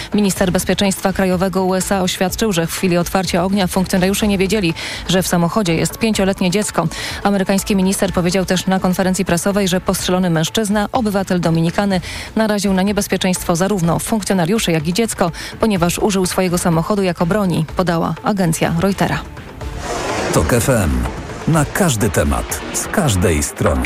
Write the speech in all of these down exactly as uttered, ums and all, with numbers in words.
Minister Bezpieczeństwa Krajowego U S A oświadczył, że w chwili otwarcia ognia funkcjonariusze nie wiedzieli, że w samochodzie jest pięcioletnie dziecko. Amerykański minister powiedział też na konferencji prasowej, że postrzelony mężczyzna, obywatel Dominikany, naraził na niebezpieczeństwo zarówno funkcjonariuszy, jak i dziecko, ponieważ użył swojego samochodu jako broni, podała agencja Reutera. TOK F M. Na każdy temat, z każdej strony.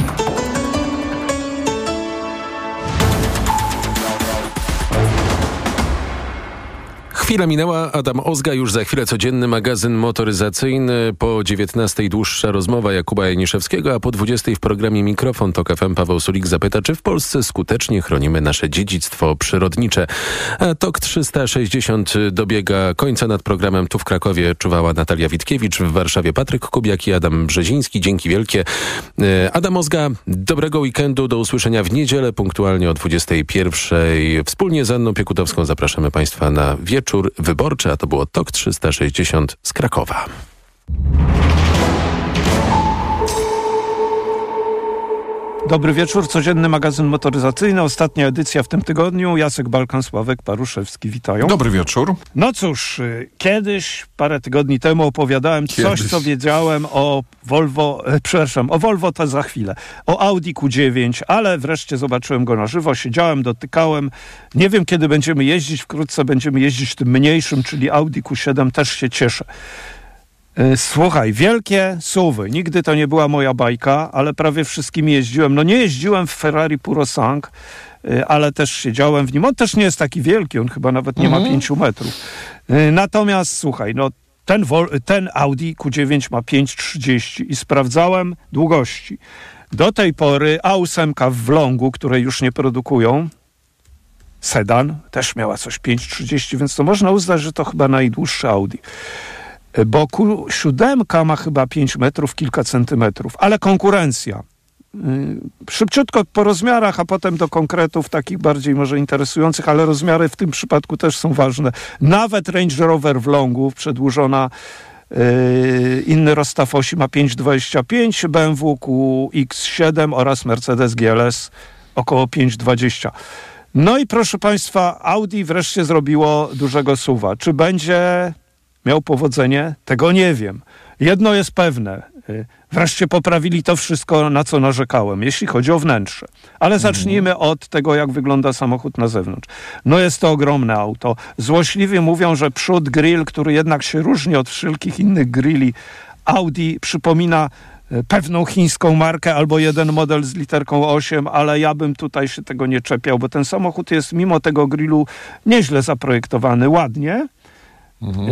Chwila minęła, Adam Ozga, już za chwilę codzienny magazyn motoryzacyjny, po dziewiętnastej dłuższa rozmowa Jakuba Janiszewskiego, a po dwudziestej w programie Mikrofon TOK F M Paweł Sulik zapyta, czy w Polsce skutecznie chronimy nasze dziedzictwo przyrodnicze. A TOK trzysta sześćdziesiąt dobiega końca. Nad programem tu w Krakowie czuwała Natalia Witkiewicz, w Warszawie Patryk Kubiak i Adam Brzeziński. Dzięki wielkie. Adam Ozga, dobrego weekendu, do usłyszenia w niedzielę punktualnie o dwudziestej pierwszej. Wspólnie z Anną Piekutowską zapraszamy Państwa na wieczór wyborczy, a to było TOK trzysta sześćdziesiąt z Krakowa. Dobry wieczór, codzienny magazyn motoryzacyjny, ostatnia edycja w tym tygodniu. Jacek Balkan, Sławek Paruszewski, witają. Dobry wieczór. No cóż, kiedyś, parę tygodni temu opowiadałem Kiedyś. coś, co wiedziałem o Volvo, e, przepraszam, o Volvo to za chwilę, o Audi Q dziewięć, ale wreszcie zobaczyłem go na żywo, siedziałem, dotykałem. Nie wiem, kiedy będziemy jeździć, wkrótce będziemy jeździć tym mniejszym, czyli Audi Q siedem, też się cieszę. Słuchaj, wielkie suwy. Nigdy to nie była moja bajka, ale prawie wszystkimi jeździłem. No nie jeździłem w Ferrari Purosangue, ale też siedziałem w nim. On też nie jest taki wielki, on chyba nawet nie mhm. ma pięciu metrów. Natomiast słuchaj, no ten, ten Audi Q dziewięć ma pięć trzydzieści i sprawdzałem długości. Do tej pory A osiem w Wlągu, której już nie produkują, sedan, też miała coś pięć trzydzieści, więc to można uznać, że to chyba najdłuższy Audi. Bo Q siedem ma chyba pięć metrów, kilka centymetrów, ale konkurencja. Yy, szybciutko po rozmiarach, a potem do konkretów takich bardziej może interesujących, ale rozmiary w tym przypadku też są ważne. Nawet Range Rover w Longu, przedłużona, yy, inny rozstaw osi ma pięć dwadzieścia pięć, B M W Q X siedem oraz Mercedes G L S około pięć dwadzieścia. No i proszę Państwa, Audi wreszcie zrobiło dużego suwa. Czy będzie miał powodzenie? Tego nie wiem. Jedno jest pewne. Wreszcie poprawili to wszystko, na co narzekałem, jeśli chodzi o wnętrze. Ale zacznijmy od tego, jak wygląda samochód na zewnątrz. No jest to ogromne auto. Złośliwi mówią, że przód grill, który jednak się różni od wszelkich innych grilli Audi, przypomina pewną chińską markę albo jeden model z literką osiem, ale ja bym tutaj się tego nie czepiał, bo ten samochód jest mimo tego grillu nieźle zaprojektowany, ładnie. Mhm.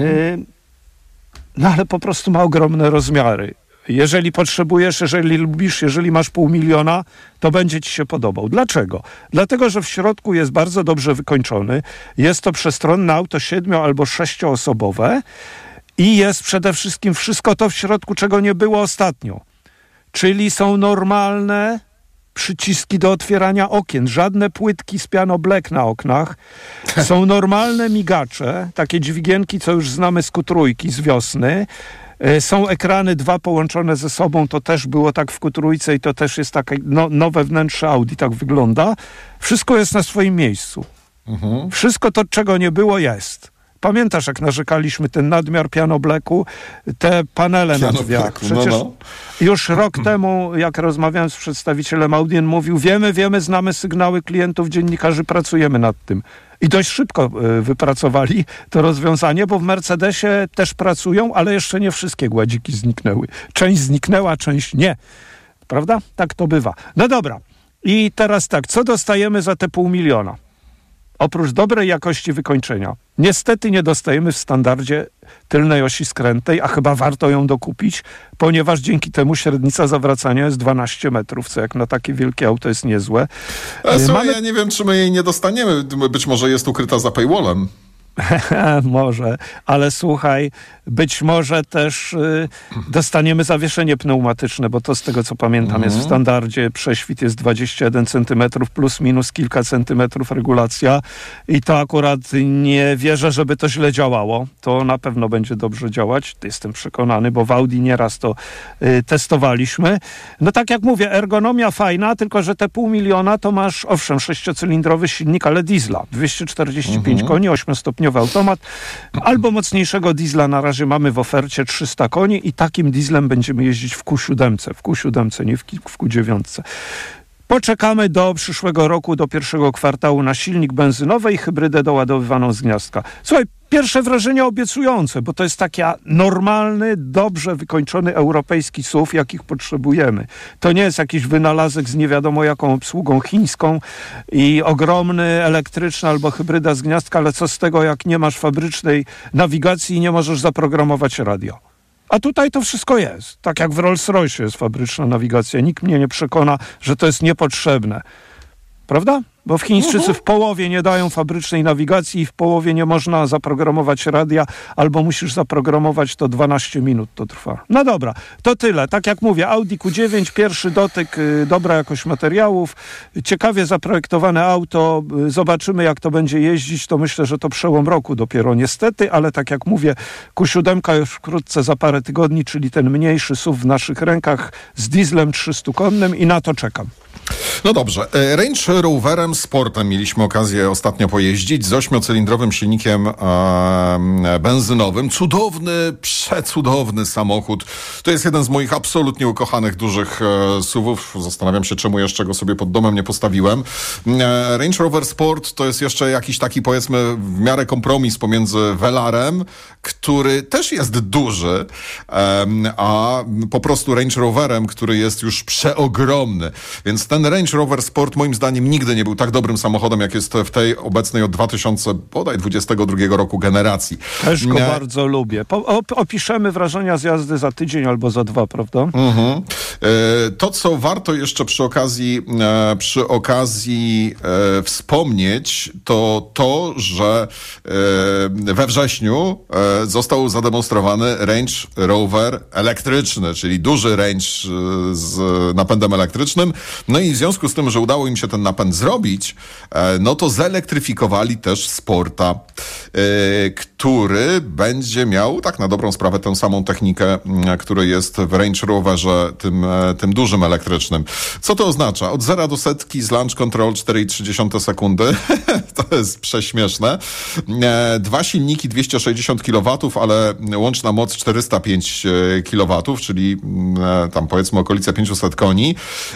No ale po prostu ma ogromne rozmiary. Jeżeli potrzebujesz, jeżeli lubisz, jeżeli masz pół miliona, to będzie ci się podobał. Dlaczego? Dlatego, że w środku jest bardzo dobrze wykończony. Jest to przestronne auto siedmiu- albo sześcioosobowe i jest przede wszystkim wszystko to w środku, czego nie było ostatnio. Czyli są normalne przyciski do otwierania okien, żadne płytki z piano black na oknach. Są normalne migacze, takie dźwigienki, co już znamy z Q trzy z wiosny. Są ekrany dwa połączone ze sobą, to też było tak w Q trzy i to też jest takie no, nowe wnętrze Audi, tak wygląda. Wszystko jest na swoim miejscu. Mhm. Wszystko to, czego nie było, jest. Pamiętasz, jak narzekaliśmy ten nadmiar piano blacku, te panele piano na drzwiach. Przecież no, no. już rok temu, jak rozmawiałem z przedstawicielem Audi, on mówił, wiemy, wiemy, znamy sygnały klientów, dziennikarzy, pracujemy nad tym. I dość szybko y, wypracowali to rozwiązanie, bo w Mercedesie też pracują, ale jeszcze nie wszystkie gładziki zniknęły. Część zniknęła, część nie. Prawda? Tak to bywa. No dobra. I teraz tak, co dostajemy za te pół miliona? Oprócz dobrej jakości wykończenia, niestety nie dostajemy w standardzie tylnej osi skrętnej, a chyba warto ją dokupić, ponieważ dzięki temu średnica zawracania jest dwanaście metrów, co jak na takie wielkie auto jest niezłe. E, słuchaj, Mamy... ja nie wiem, czy my jej nie dostaniemy. Być może jest ukryta za paywallem. Może, ale słuchaj, być może też y, dostaniemy zawieszenie pneumatyczne, bo to z tego co pamiętam mm. jest w standardzie, prześwit jest dwadzieścia jeden centymetrów plus minus kilka centymetrów regulacja i to akurat nie wierzę, żeby to źle działało. To na pewno będzie dobrze działać, jestem przekonany, bo w Audi nieraz to y, testowaliśmy. No tak jak mówię, ergonomia fajna, tylko że te pół miliona to masz, owszem, sześciocylindrowy silnik, ale diesla, dwieście czterdzieści pięć mm. koni, ośmiostopniowy automat, albo mocniejszego diesla na razie mamy w ofercie trzysta koni i takim dieslem będziemy jeździć w Q siedem, w Q siedem, nie w Q dziewięć. Poczekamy do przyszłego roku, do pierwszego kwartału na silnik benzynowy i hybrydę doładowywaną z gniazdka. Słuchaj, pierwsze wrażenia obiecujące, bo to jest taki normalny, dobrze wykończony europejski S U V, jakich potrzebujemy. To nie jest jakiś wynalazek z nie wiadomo jaką obsługą chińską i ogromny elektryczny albo hybryda z gniazdka, ale co z tego, jak nie masz fabrycznej nawigacji i nie możesz zaprogramować radio. A tutaj to wszystko jest. Tak jak w Rolls-Royce jest fabryczna nawigacja. Nikt mnie nie przekona, że to jest niepotrzebne. Prawda? Bo w Chińczycy w połowie nie dają fabrycznej nawigacji i w połowie nie można zaprogramować radia, albo musisz zaprogramować, to dwanaście minut to trwa. No dobra, to tyle. Tak jak mówię, Audi Q dziewięć, pierwszy dotyk, y, dobra jakość materiałów, ciekawie zaprojektowane auto, y, zobaczymy jak to będzie jeździć, to myślę, że to przełom roku dopiero niestety, ale tak jak mówię, Q siedem już wkrótce za parę tygodni, czyli ten mniejszy S U V w naszych rękach z dieslem trzystukonnym i na to czekam. No dobrze, Range Roverem Sportem mieliśmy okazję ostatnio pojeździć z ośmiocylindrowym silnikiem e, benzynowym. Cudowny, przecudowny samochód. To jest jeden z moich absolutnie ukochanych dużych e, S U V-ów. Zastanawiam się, czemu jeszcze go sobie pod domem nie postawiłem. E, Range Rover Sport to jest jeszcze jakiś taki, powiedzmy, w miarę kompromis pomiędzy Velarem, który też jest duży, e, a po prostu Range Roverem, który jest już przeogromny. Więc ten Range Rover Sport moim zdaniem nigdy nie był tak dobrym samochodem, jak jest w tej obecnej od dwa tysiące dwudziestego drugiego roku generacji. Też go nie. bardzo lubię. Po, op, opiszemy wrażenia z jazdy za tydzień albo za dwa, prawda? Mhm. E, to, co warto jeszcze przy okazji, e, przy okazji e, wspomnieć, to to, że e, we wrześniu e, został zademonstrowany Range Rover elektryczny, czyli duży Range z napędem elektrycznym. No i w związku z tym, że udało im się ten napęd zrobić, no to zelektryfikowali też Sporta, który będzie miał tak na dobrą sprawę tę samą technikę, która jest w Range Roverze, tym, tym dużym elektrycznym. Co to oznacza? Od zera do setki z launch control cztery przecinek trzy sekundy. To jest prześmieszne. Dwa silniki dwieście sześćdziesiąt kilowatów, ale łączna moc czterysta pięć kilowatów, czyli tam powiedzmy okolice pięćset koni.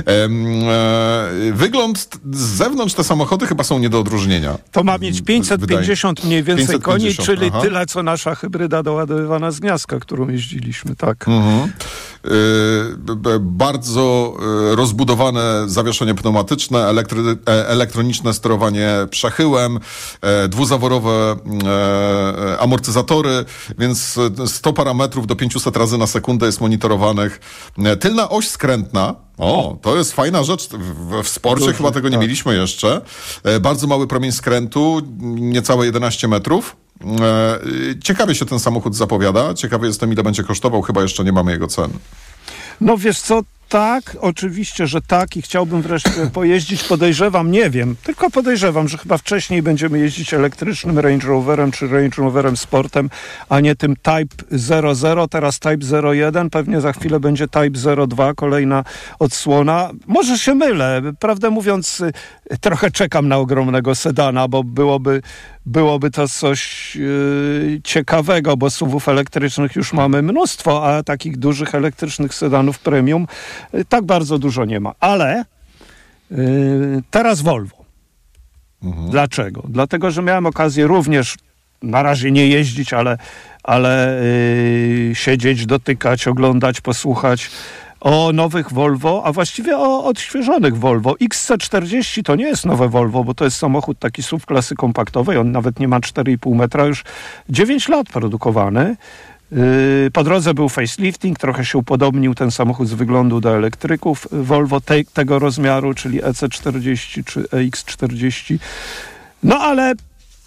Wygląd z zewnątrz te samochody chyba są nie do odróżnienia. To ma mieć pięćset pięćdziesiąt Wydaje. mniej więcej pięćset pięćdziesiąt, koni, czyli aha. tyle, co nasza hybryda doładowywana z gniazdka, którą jeździliśmy, tak. Mhm. Yy, bardzo rozbudowane zawieszenie pneumatyczne, elektry- elektroniczne sterowanie przechyłem, e, dwuzaworowe e, amortyzatory, więc sto parametrów do pięćset razy na sekundę jest monitorowanych. Tylna oś skrętna, o, to jest fajna rzecz. W, w sporcie Dobrze, chyba tego nie tak. mieliśmy jeszcze. E, bardzo mały promień skrętu, niecałe jedenaście metrów. E, ciekawie się ten samochód zapowiada. Ciekawy jestem, ile będzie kosztował. Chyba jeszcze nie mamy jego ceny. No wiesz co, tak, oczywiście, że tak i chciałbym wreszcie pojeździć, podejrzewam, nie wiem, tylko podejrzewam, że chyba wcześniej będziemy jeździć elektrycznym Range Roverem czy Range Roverem Sportem, a nie tym Type zero zero, teraz Type zero jeden, pewnie za chwilę będzie Type zero dwa, kolejna odsłona. Może się mylę, prawdę mówiąc, trochę czekam na ogromnego sedana, bo byłoby Byłoby to coś yy, ciekawego, bo S U V-ów elektrycznych już mamy mnóstwo, a takich dużych elektrycznych sedanów premium yy, tak bardzo dużo nie ma. Ale yy, teraz Volvo. Mhm. Dlaczego? Dlatego, że miałem okazję również na razie nie jeździć, ale, ale yy, siedzieć, dotykać, oglądać, posłuchać o nowych Volvo, a właściwie o odświeżonych Volvo. X C czterdzieści to nie jest nowe Volvo, bo to jest samochód taki S U V klasy kompaktowej. On nawet nie ma cztery i pół metra, już dziewięć lat produkowany. Yy, po drodze był facelifting, trochę się upodobnił ten samochód z wyglądu do elektryków Volvo te, tego rozmiaru, czyli E C czterdzieści czy E X czterdzieści. No ale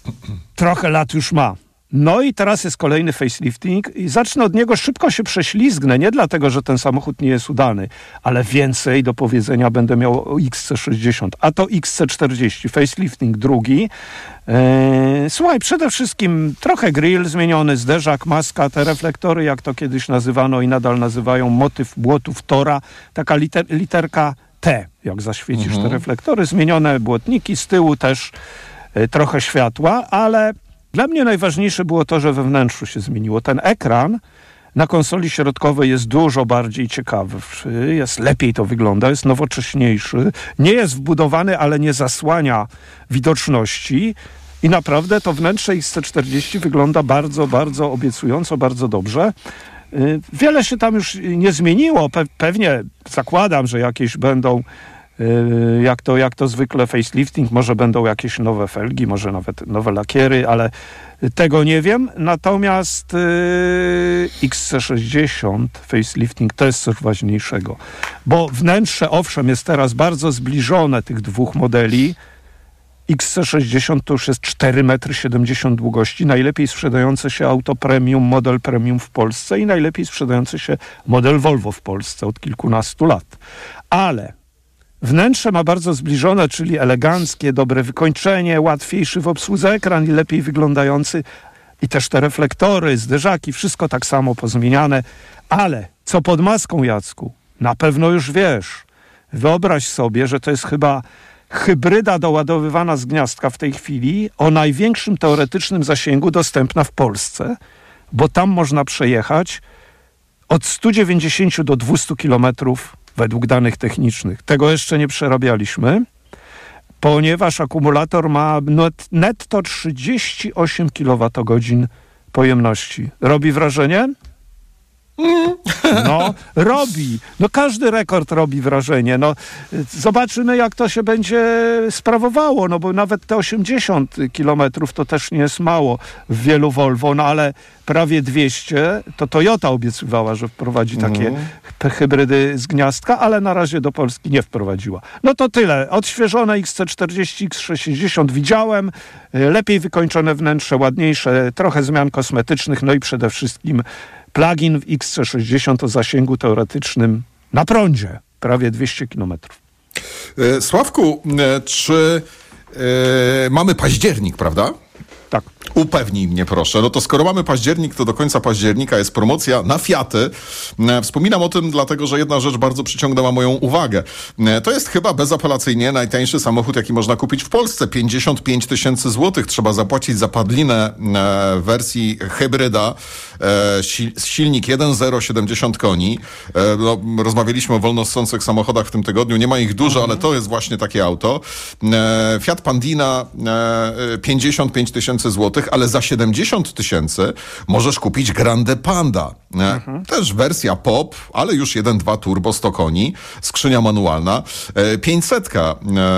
trochę lat już ma. No i teraz jest kolejny facelifting i zacznę od niego, szybko się prześlizgnę, nie dlatego, że ten samochód nie jest udany, ale więcej do powiedzenia będę miał o X C sześćdziesiąt, a to X C czterdzieści, facelifting drugi. Eee, słuchaj, przede wszystkim trochę grill zmieniony, zderzak, maska, te reflektory, jak to kiedyś nazywano i nadal nazywają, motyw błotów Tora, taka liter, literka T, jak zaświecisz mhm. te reflektory, zmienione błotniki, z tyłu też e, trochę światła, ale dla mnie najważniejsze było to, że we wnętrzu się zmieniło. Ten ekran na konsoli środkowej jest dużo bardziej ciekawy, jest lepiej to wygląda, jest nowocześniejszy, nie jest wbudowany, ale nie zasłania widoczności i naprawdę to wnętrze X C czterdzieści wygląda bardzo, bardzo obiecująco, bardzo dobrze. Wiele się tam już nie zmieniło, Pe- pewnie zakładam, że jakieś będą Jak to, jak to zwykle facelifting, może będą jakieś nowe felgi, może nawet nowe lakiery, ale tego nie wiem. Natomiast yy, X C sześćdziesiąt facelifting to jest coś ważniejszego, bo wnętrze owszem jest teraz bardzo zbliżone tych dwóch modeli. X C sześćdziesiąt to już jest cztery metry siedemdziesiąt długości, najlepiej sprzedające się auto premium, model premium w Polsce i najlepiej sprzedający się model Volvo w Polsce od kilkunastu lat. Ale wnętrze ma bardzo zbliżone, czyli eleganckie, dobre wykończenie, łatwiejszy w obsłudze ekran i lepiej wyglądający. I też te reflektory, zderzaki, wszystko tak samo pozmieniane. Ale co pod maską, Jacku? Na pewno już wiesz. Wyobraź sobie, że to jest chyba hybryda doładowywana z gniazdka w tej chwili o największym teoretycznym zasięgu dostępna w Polsce, bo tam można przejechać od stu dziewięćdziesięciu do dwustu kilometrów według danych technicznych. Tego jeszcze nie przerabialiśmy, ponieważ akumulator ma net, netto trzydzieści osiem kilowatogodzin pojemności. Robi wrażenie? No, robi. No każdy rekord robi wrażenie. No, zobaczymy, jak to się będzie sprawowało, no bo nawet te osiemdziesiąt kilometrów to też nie jest mało w wielu Volvo, no ale prawie dwieście, to Toyota obiecywała, że wprowadzi takie mm. hybrydy z gniazdka, ale na razie do Polski nie wprowadziła. No to tyle. Odświeżone X C czterdzieści, X C sześćdziesiąt widziałem, lepiej wykończone wnętrze, ładniejsze, trochę zmian kosmetycznych, no i przede wszystkim plug-in w X C sześćdziesiąt o zasięgu teoretycznym na prądzie, prawie dwieście kilometrów. Sławku, czy yy, mamy październik, prawda? Tak. Upewnij mnie proszę. No to skoro mamy październik, to do końca października jest promocja na Fiaty. Wspominam o tym dlatego, że jedna rzecz bardzo przyciągnęła moją uwagę. To jest chyba bezapelacyjnie najtańszy samochód, jaki można kupić w Polsce. pięćdziesiąt pięć tysięcy złotych trzeba zapłacić za padlinę w wersji hybryda. Silnik jeden zero siedemdziesiąt koni. No, rozmawialiśmy o wolnossących samochodach w tym tygodniu. Nie ma ich dużo, mhm. ale to jest właśnie takie auto. Fiat Pandina pięćdziesiąt pięć tysięcy złotych, ale za siedemdziesiąt tysięcy możesz kupić Grande Panda. Mhm. Też wersja pop, ale już jeden przecinek dwa turbo, sto koni, skrzynia manualna. pięćsetka.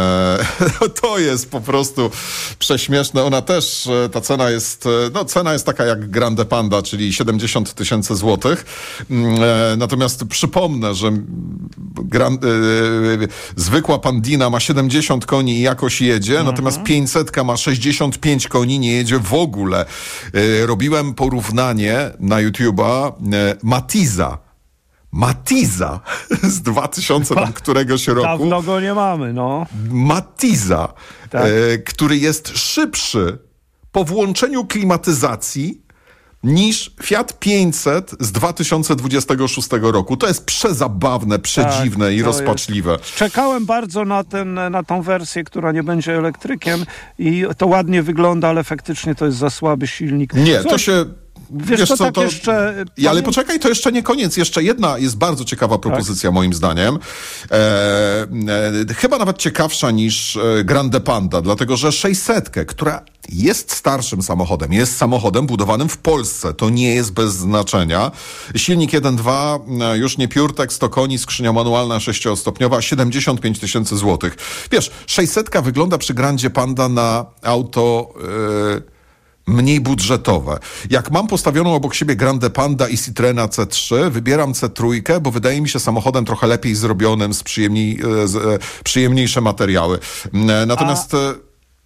To jest po prostu prześmieszne. Ona też, ta cena jest, no cena jest taka jak Grande Panda, czyli siedemdziesiąt tysięcy złotych. Natomiast przypomnę, że gran, zwykła Pandina ma siedemdziesiąt koni i jakoś jedzie, mhm. natomiast pięćsetka ma sześćdziesiąt pięć koni, nie jedzie w ogóle. Robiłem porównanie na YouTube'a Matiza. Matiza z dwa tysiące tam któregoś roku. Dawno go nie mamy, no. Matiza, tak. e, który jest szybszy po włączeniu klimatyzacji niż Fiat pięćset z dwa tysiące dwudziestego szóstego roku. To jest przezabawne, przedziwne tak, i rozpaczliwe. Jest. Czekałem bardzo na, ten, na tą wersję, która nie będzie elektrykiem i to ładnie wygląda, ale faktycznie to jest za słaby silnik. Nie, Słuchaj, to się... Wiesz, Wiesz co, tak to... jeszcze... Ja, ale poczekaj, to jeszcze nie koniec. Jeszcze jedna jest bardzo ciekawa propozycja, tak. moim zdaniem. E, e, chyba nawet ciekawsza niż e, Grande Panda, dlatego że sześćsetkę, która jest starszym samochodem, jest samochodem budowanym w Polsce. To nie jest bez znaczenia. Silnik jeden przecinek dwa, już nie PureTech, sto koni, skrzynia manualna sześciostopniowa, siedemdziesiąt pięć tysięcy złotych. Wiesz, sześćsetka wygląda przy Grandzie Panda na auto... E, mniej budżetowe. Jak mam postawioną obok siebie Grande Panda i Citroena C trzy, wybieram C trzy, bo wydaje mi się samochodem trochę lepiej zrobionym, z, przyjemniej, z przyjemniejsze materiały. Natomiast... A...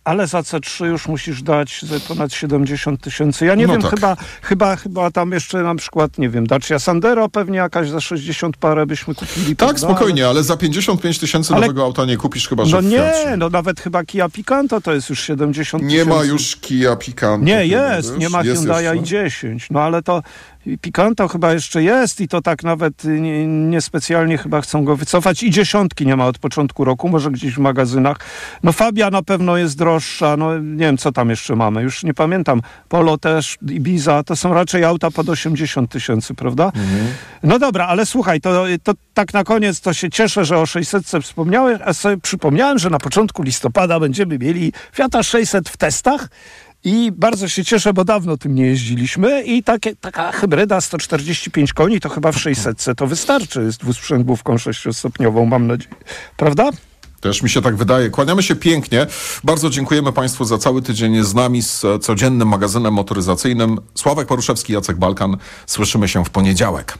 ale za C trzy już musisz dać za ponad siedemdziesiąt tysięcy. Ja nie No wiem, tak. chyba, chyba, chyba tam jeszcze na przykład, nie wiem, Dacia Sandero pewnie jakaś za sześćdziesiąt parę byśmy kupili. Tak, prawda? spokojnie, ale za pięćdziesiąt pięć tysięcy Ale- nowego auta nie kupisz chyba, że No w nie, Fiacie. no nawet chyba Kia Picanto to jest już siedemdziesiąt Nie tysięcy. ma już Kia Picanto. Nie, chyba, jest, wiesz? nie ma Jest Hyundai'a jeszcze? i dziesięć, no ale to Picanto chyba jeszcze jest i to tak nawet nie- niespecjalnie chyba chcą go wycofać i dziesiątki nie ma od początku roku, może gdzieś w magazynach. No Fabia na pewno jest droższa, no nie wiem co tam jeszcze mamy, już nie pamiętam. Polo też, Ibiza, to są raczej auta pod osiemdziesiąt tysięcy, prawda? Mhm. No dobra, ale słuchaj, to, to tak na koniec to się cieszę, że o sześćset wspomniałem, a sobie przypomniałem, że na początku listopada będziemy mieli Fiata sześćset w testach. I bardzo się cieszę, bo dawno tym nie jeździliśmy i takie, taka hybryda sto czterdzieści pięć koni to chyba w sześćset to wystarczy z dwusprzęgłówką sześciostopniową, mam nadzieję. Prawda? Też mi się tak wydaje. Kłaniamy się pięknie. Bardzo dziękujemy Państwu za cały tydzień z nami, z codziennym magazynem motoryzacyjnym. Sławek Poruszewski, Jacek Balkan. Słyszymy się w poniedziałek.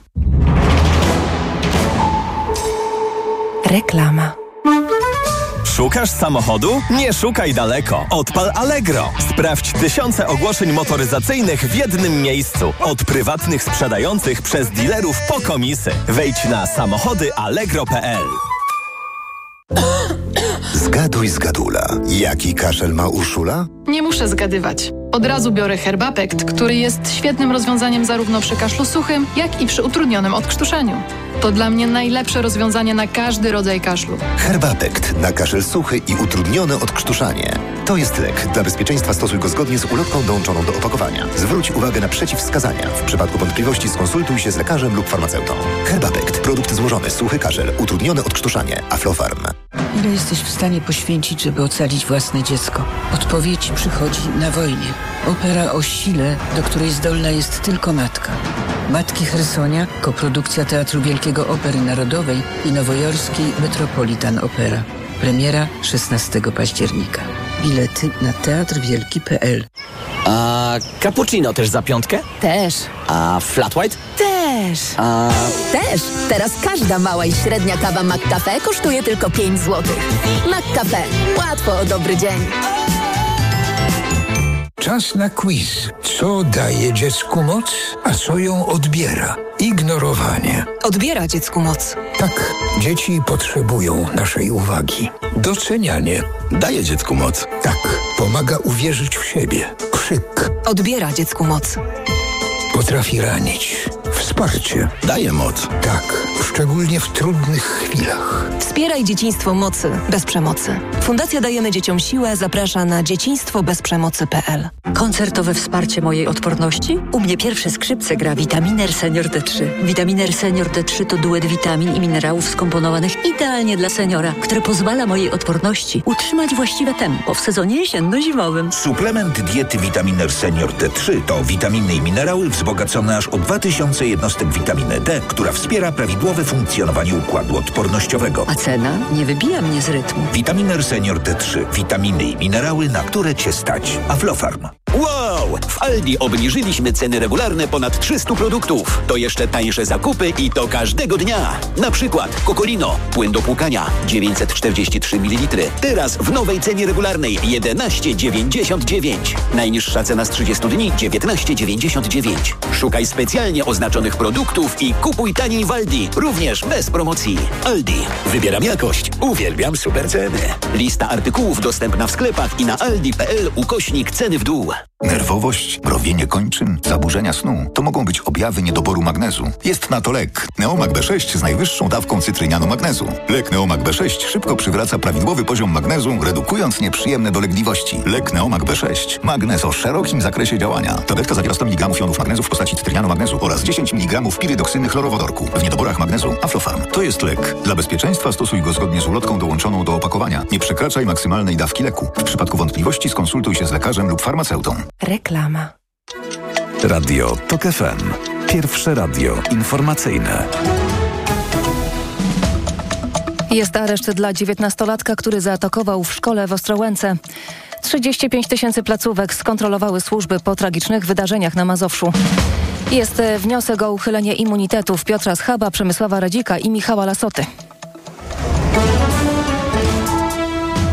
Reklama. Szukasz samochodu? Nie szukaj daleko. Odpal Allegro. Sprawdź tysiące ogłoszeń motoryzacyjnych w jednym miejscu. Od prywatnych sprzedających przez dealerów po komisy. Wejdź na samochody allegro kropka p l. Zgaduj, zgadula. Jaki kaszel ma Urszula? Nie muszę zgadywać. Od razu biorę Herbapekt, który jest świetnym rozwiązaniem zarówno przy kaszlu suchym, jak i przy utrudnionym odkrztuszeniu. To dla mnie najlepsze rozwiązanie na każdy rodzaj kaszlu. Herbapekt na kaszel suchy i utrudnione odkrztuszanie. To jest lek. Dla bezpieczeństwa stosuj go zgodnie z ulotką dołączoną do opakowania. Zwróć uwagę na przeciwwskazania. W przypadku wątpliwości skonsultuj się z lekarzem lub farmaceutą. Herbapekt. Produkt złożony. Suchy kaszel. Utrudnione odkrztuszanie. Aflofarm. Ile jesteś w stanie poświęcić, żeby ocalić własne dziecko? Odpowiedź przychodzi na wojnie. Opera o sile, do której zdolna jest tylko matka. Matki Chersonia, koprodukcja Teatru Wielkiego Opery Narodowej i nowojorskiej Metropolitan Opera. Premiera szesnastego października. Bilety na teatr wielki kropka p l. A cappuccino też za piątkę? Też. A flat white? Też. A... Też. Teraz każda mała i średnia kawa McCafe kosztuje tylko pięć złotych. McCafe. Łatwo o dobry dzień. Czas na quiz. Co daje dziecku moc, a co ją odbiera? Ignorowanie. Odbiera dziecku moc. Tak, dzieci potrzebują naszej uwagi. Docenianie. Daje dziecku moc. Tak, pomaga uwierzyć w siebie. Krzyk. Odbiera dziecku moc. Potrafi ranić. Wsparcie. Daje moc. Tak, szczególnie w trudnych chwilach. Wspieraj dzieciństwo mocy bez przemocy. Fundacja Dajemy Dzieciom Siłę zaprasza na dzieciństwo bez przemocy kropka p l. Koncertowe wsparcie mojej odporności? U mnie pierwsze skrzypce gra Vitaminer Senior D trzy. Vitaminer Senior D trzy to duet witamin i minerałów skomponowanych idealnie dla seniora, który pozwala mojej odporności utrzymać właściwe tempo w sezonie jesienno-zimowym. Suplement diety Vitaminer Senior D trzy to witaminy i minerały wzbogacone aż o dwa tysiące jednostek witaminy D, która wspiera prawidłowe funkcjonowanie układu odpornościowego. A cena nie wybija mnie z rytmu. Vitaminer Senior D trzy. Witaminy i minerały, na które Cię stać. Aflofarm. Wow! W Aldi obniżyliśmy ceny regularne ponad trzystu produktów. To jeszcze tańsze zakupy i to każdego dnia. Na przykład Kokolino, płyn do płukania dziewięćset czterdzieści trzy mililitry. Teraz w nowej cenie regularnej jedenaście dziewięćdziesiąt dziewięć. Najniższa cena z trzydziestu dni dziewiętnaście dziewięćdziesiąt dziewięć. Szukaj specjalnie oznaczonych produktów i kupuj taniej w Aldi, również bez promocji. Aldi. Wybieram jakość. Uwielbiam super ceny. Lista artykułów dostępna w sklepach i na aldi kropka p l ukośnik ceny w dół. Nerwowość, mrowienie kończyn, zaburzenia snu to mogą być objawy niedoboru magnezu. Jest na to lek. Neomag B sześć z najwyższą dawką cytrynianu magnezu. Lek Neomag B sześć szybko przywraca prawidłowy poziom magnezu, redukując nieprzyjemne dolegliwości. Lek Neomag B sześć. Magnez o szerokim zakresie działania. Tabletka zawiera sto miligramów jonów magnezu w postaci cytrynianu magnezu oraz dziesięć miligramów pirydoksyny chlorowodorku. W niedoborach magnezu Aflofarm. To jest lek. Dla bezpieczeństwa stosuj go zgodnie z ulotką dołączoną do opakowania. Nie przekraczaj maksymalnej dawki leku. W przypadku wątpliwości skonsultuj się z lekarzem lub farmaceutą. Reklama. Radio TOK F M. Pierwsze radio informacyjne. Jest areszt dla dziewiętnastolatka, który zaatakował w szkole w Ostrołęce. trzydzieści pięć tysięcy placówek skontrolowały służby po tragicznych wydarzeniach na Mazowszu. Jest wniosek o uchylenie immunitetów Piotra Schaba, Przemysława Radzika i Michała Lasoty.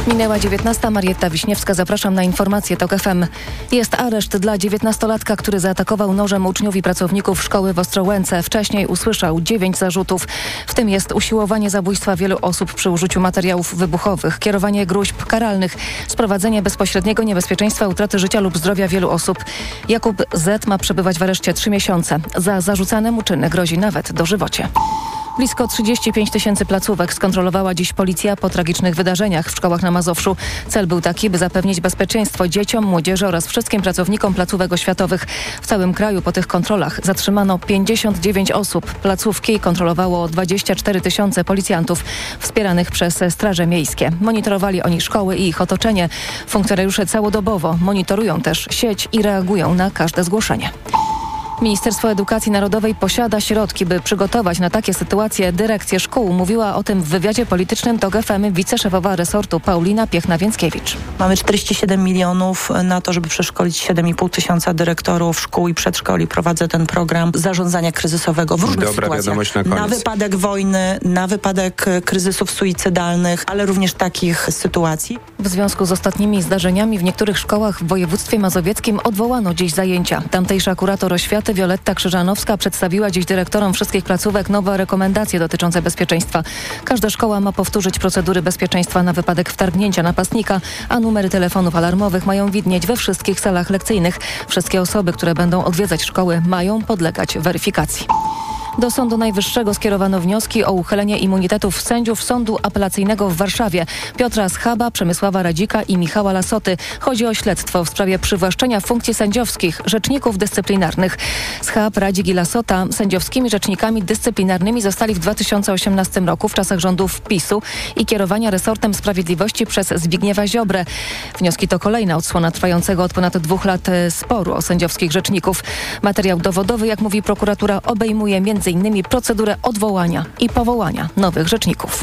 Minęła dziewiętnasta. Marietta Wiśniewska, zapraszam na informacje TOK F M. Jest areszt dla dziewiętnastolatka, który zaatakował nożem uczniów i pracowników szkoły w Ostrołęce. Wcześniej usłyszał dziewięć zarzutów. W tym jest usiłowanie zabójstwa wielu osób przy użyciu materiałów wybuchowych, kierowanie gróźb karalnych, sprowadzenie bezpośredniego niebezpieczeństwa utraty życia lub zdrowia wielu osób. Jakub Z. ma przebywać w areszcie trzy miesiące. Za zarzucane mu czyny grozi nawet dożywocie. Blisko trzydzieści pięć tysięcy placówek skontrolowała dziś policja po tragicznych wydarzeniach w szkołach na Mazowszu. Cel był taki, by zapewnić bezpieczeństwo dzieciom, młodzieży oraz wszystkim pracownikom placówek oświatowych. W całym kraju po tych kontrolach zatrzymano pięćdziesiąt dziewięć osób. Placówki kontrolowało dwadzieścia cztery tysiące policjantów wspieranych przez straże miejskie. Monitorowali oni szkoły i ich otoczenie. Funkcjonariusze całodobowo monitorują też sieć i reagują na każde zgłoszenie. Ministerstwo Edukacji Narodowej posiada środki, by przygotować na takie sytuacje dyrekcje szkół. Mówiła o tym w wywiadzie politycznym TOK F M wiceszefowa resortu Paulina Piechna-Więckiewicz. Mamy czterdzieści siedem milionów na to, żeby przeszkolić siedem i pół tysiąca dyrektorów szkół i przedszkoli. Prowadzę ten program zarządzania kryzysowego w różnych Dobra sytuacjach. wiadomość na koniec. Na wypadek wojny, na wypadek kryzysów suicydalnych, ale również takich sytuacji. W związku z ostatnimi zdarzeniami w niektórych szkołach w województwie mazowieckim odwołano dziś zajęcia. Tamtejsza kurator oświaty Wioletta Krzyżanowska przedstawiła dziś dyrektorom wszystkich placówek nowe rekomendacje dotyczące bezpieczeństwa. Każda szkoła ma powtórzyć procedury bezpieczeństwa na wypadek wtargnięcia napastnika, a numery telefonów alarmowych mają widnieć we wszystkich salach lekcyjnych. Wszystkie osoby, które będą odwiedzać szkoły, mają podlegać weryfikacji. Do Sądu Najwyższego skierowano wnioski o uchylenie immunitetów sędziów Sądu Apelacyjnego w Warszawie. Piotra Schaba, Przemysława Radzika i Michała Lasoty. Chodzi o śledztwo w sprawie przywłaszczenia funkcji sędziowskich rzeczników dyscyplinarnych. Schab, Radzik i Lasota sędziowskimi rzecznikami dyscyplinarnymi zostali w dwa tysiące osiemnastym roku w czasach rządów PiSu i kierowania resortem sprawiedliwości przez Zbigniewa Ziobrę. Wnioski to kolejna odsłona trwającego od ponad dwóch lat sporu o sędziowskich rzeczników. Materiał dowodowy, jak mówi prokuratura, obejmuje między innymi procedurę odwołania i powołania nowych rzeczników.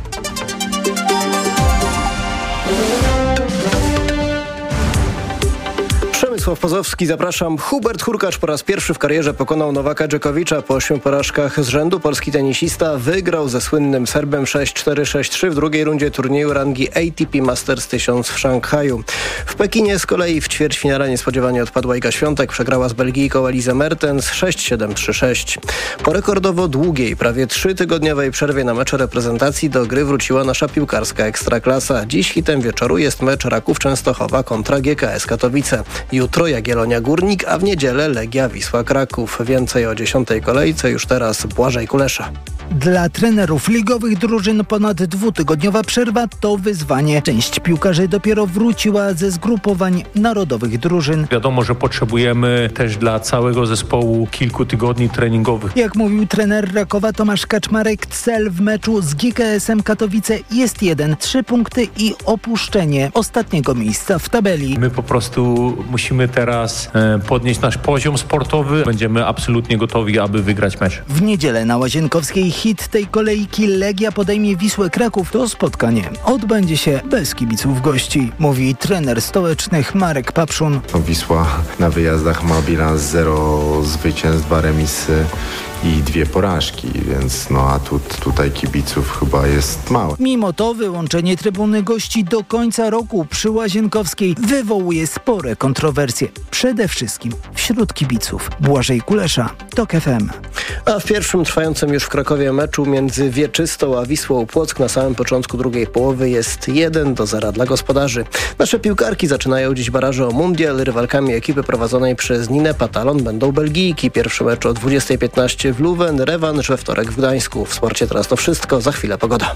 Przemysław Pozowski, zapraszam. Hubert Hurkacz po raz pierwszy w karierze pokonał Nowaka Dżokowicza. Po ośmiu porażkach z rzędu polski tenisista wygrał ze słynnym Serbem sześć cztery sześć trzy w drugiej rundzie turnieju rangi A T P Masters tysiąc w Szanghaju. W Pekinie z kolei w ćwierćfinale niespodziewanie odpadła Iga Świątek, przegrała z Belgijką Elizę Mertens sześć siedem trzy sześć. Po rekordowo długiej, prawie trzytygodniowej przerwie na mecze reprezentacji do gry wróciła nasza piłkarska ekstraklasa. Dziś hitem wieczoru jest mecz Raków Częstochowa kontra G K S Katowice. Jutro Jagiellonia Górnik, a w niedzielę Legia Wisła Kraków. Więcej o dziesiątej kolejce już teraz Błażej Kulesza. Dla trenerów ligowych drużyn ponad dwutygodniowa przerwa to wyzwanie. Część piłkarzy dopiero wróciła ze zgrupowań narodowych drużyn. Wiadomo, że potrzebujemy też dla całego zespołu kilku tygodni treningowych. Jak mówił trener Rakowa Tomasz Kaczmarek, cel w meczu z G K S-em Katowice jest jeden. Trzy punkty i opuszczenie ostatniego miejsca w tabeli. My po prostu musimy teraz e, podnieść nasz poziom sportowy. Będziemy absolutnie gotowi, aby wygrać mecz. W niedzielę na Łazienkowskiej hit tej kolejki Legia podejmie Wisłę Kraków. To spotkanie odbędzie się bez kibiców gości, mówi trener stołecznych Marek Papszun. Wisła na wyjazdach ma bilans zero zwycięstw, dwa remisy i dwie porażki, więc no a tu, tutaj kibiców chyba jest mało. Mimo to wyłączenie trybuny gości do końca roku przy Łazienkowskiej wywołuje spore kontrowersje. Przede wszystkim wśród kibiców. Błażej Kulesza, TOK F M. A w pierwszym trwającym już w Krakowie meczu między Wieczystą a Wisłą Płock na samym początku drugiej połowy jest jeden do zera dla gospodarzy. Nasze piłkarki zaczynają dziś baraże o mundial. Rywalkami ekipy prowadzonej przez Ninę Patalon będą Belgijki. Pierwszy mecz o dwudziestej piętnaście w Leuven, rewanż we wtorek w Gdańsku. W sporcie teraz to wszystko, za chwilę pogoda.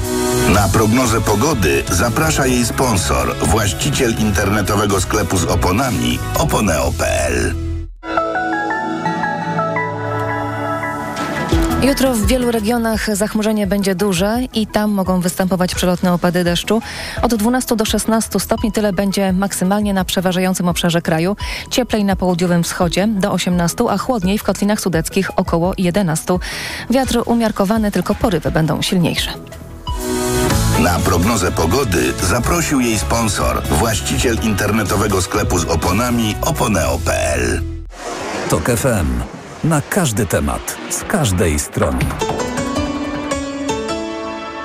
Na prognozę pogody zaprasza jej sponsor, właściciel internetowego sklepu z oponami oponeo kropka p l. Jutro w wielu regionach zachmurzenie będzie duże i tam mogą występować przelotne opady deszczu. Od dwunastu do szesnastu stopni tyle będzie maksymalnie na przeważającym obszarze kraju. Cieplej na południowym wschodzie do osiemnastu, a chłodniej w kotlinach sudeckich około jedenastu. Wiatr umiarkowany, tylko porywy będą silniejsze. Na prognozę pogody zaprosił jej sponsor, właściciel internetowego sklepu z oponami oponeo kropka p l. TOK F M. Na każdy temat, z każdej strony.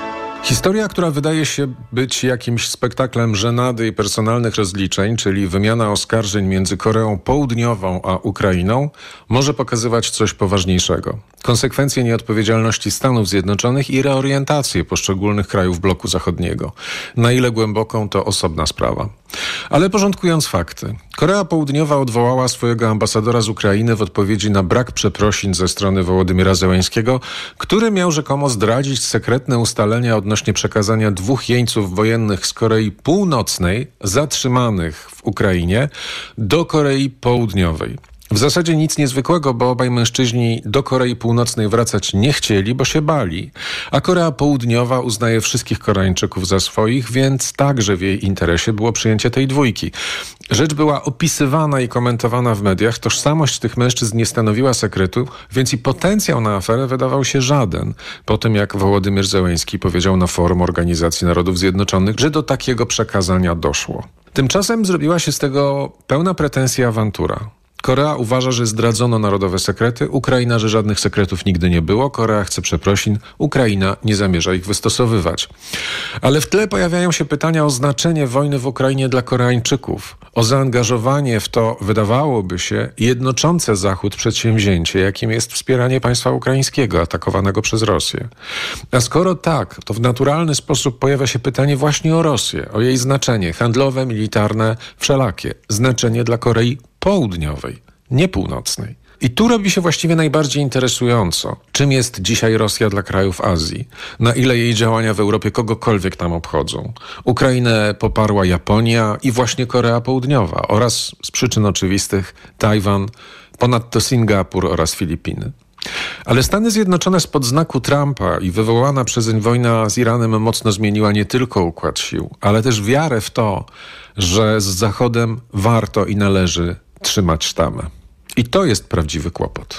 Historia, która wydaje się być jakimś spektaklem żenady i personalnych rozliczeń, czyli wymiana oskarżeń między Koreą Południową a Ukrainą, może pokazywać coś poważniejszego. Konsekwencje nieodpowiedzialności Stanów Zjednoczonych i reorientację poszczególnych krajów bloku zachodniego. Na ile głęboką, to osobna sprawa. Ale porządkując fakty. Korea Południowa odwołała swojego ambasadora z Ukrainy w odpowiedzi na brak przeprosin ze strony Wołodymyra Zełenskiego, który miał rzekomo zdradzić sekretne ustalenia odnośnie przekazania dwóch jeńców wojennych z Korei Północnej, zatrzymanych w Ukrainie, do Korei Południowej. W zasadzie nic niezwykłego, bo obaj mężczyźni do Korei Północnej wracać nie chcieli, bo się bali. A Korea Południowa uznaje wszystkich Koreańczyków za swoich, więc także w jej interesie było przyjęcie tej dwójki. Rzecz była opisywana i komentowana w mediach, tożsamość tych mężczyzn nie stanowiła sekretu, więc i potencjał na aferę wydawał się żaden. Po tym jak Wołodymyr Zełenski powiedział na forum Organizacji Narodów Zjednoczonych, że do takiego przekazania doszło. Tymczasem zrobiła się z tego pełna pretensja awantura. Korea uważa, że zdradzono narodowe sekrety, Ukraina, że żadnych sekretów nigdy nie było, Korea chce przeprosin, Ukraina nie zamierza ich wystosowywać. Ale w tle pojawiają się pytania o znaczenie wojny w Ukrainie dla Koreańczyków, o zaangażowanie w to, wydawałoby się, jednoczące Zachód przedsięwzięcie, jakim jest wspieranie państwa ukraińskiego atakowanego przez Rosję. A skoro tak, to w naturalny sposób pojawia się pytanie właśnie o Rosję, o jej znaczenie handlowe, militarne, wszelakie, znaczenie dla Korei Południowej, nie północnej. I tu robi się właściwie najbardziej interesująco, czym jest dzisiaj Rosja dla krajów Azji, na ile jej działania w Europie kogokolwiek tam obchodzą. Ukrainę poparła Japonia i właśnie Korea Południowa oraz z przyczyn oczywistych Tajwan, ponadto Singapur oraz Filipiny. Ale Stany Zjednoczone spod znaku Trumpa i wywołana przezeń wojna z Iranem mocno zmieniła nie tylko układ sił, ale też wiarę w to, że z Zachodem warto i należy trzymać sztamę. I to jest prawdziwy kłopot.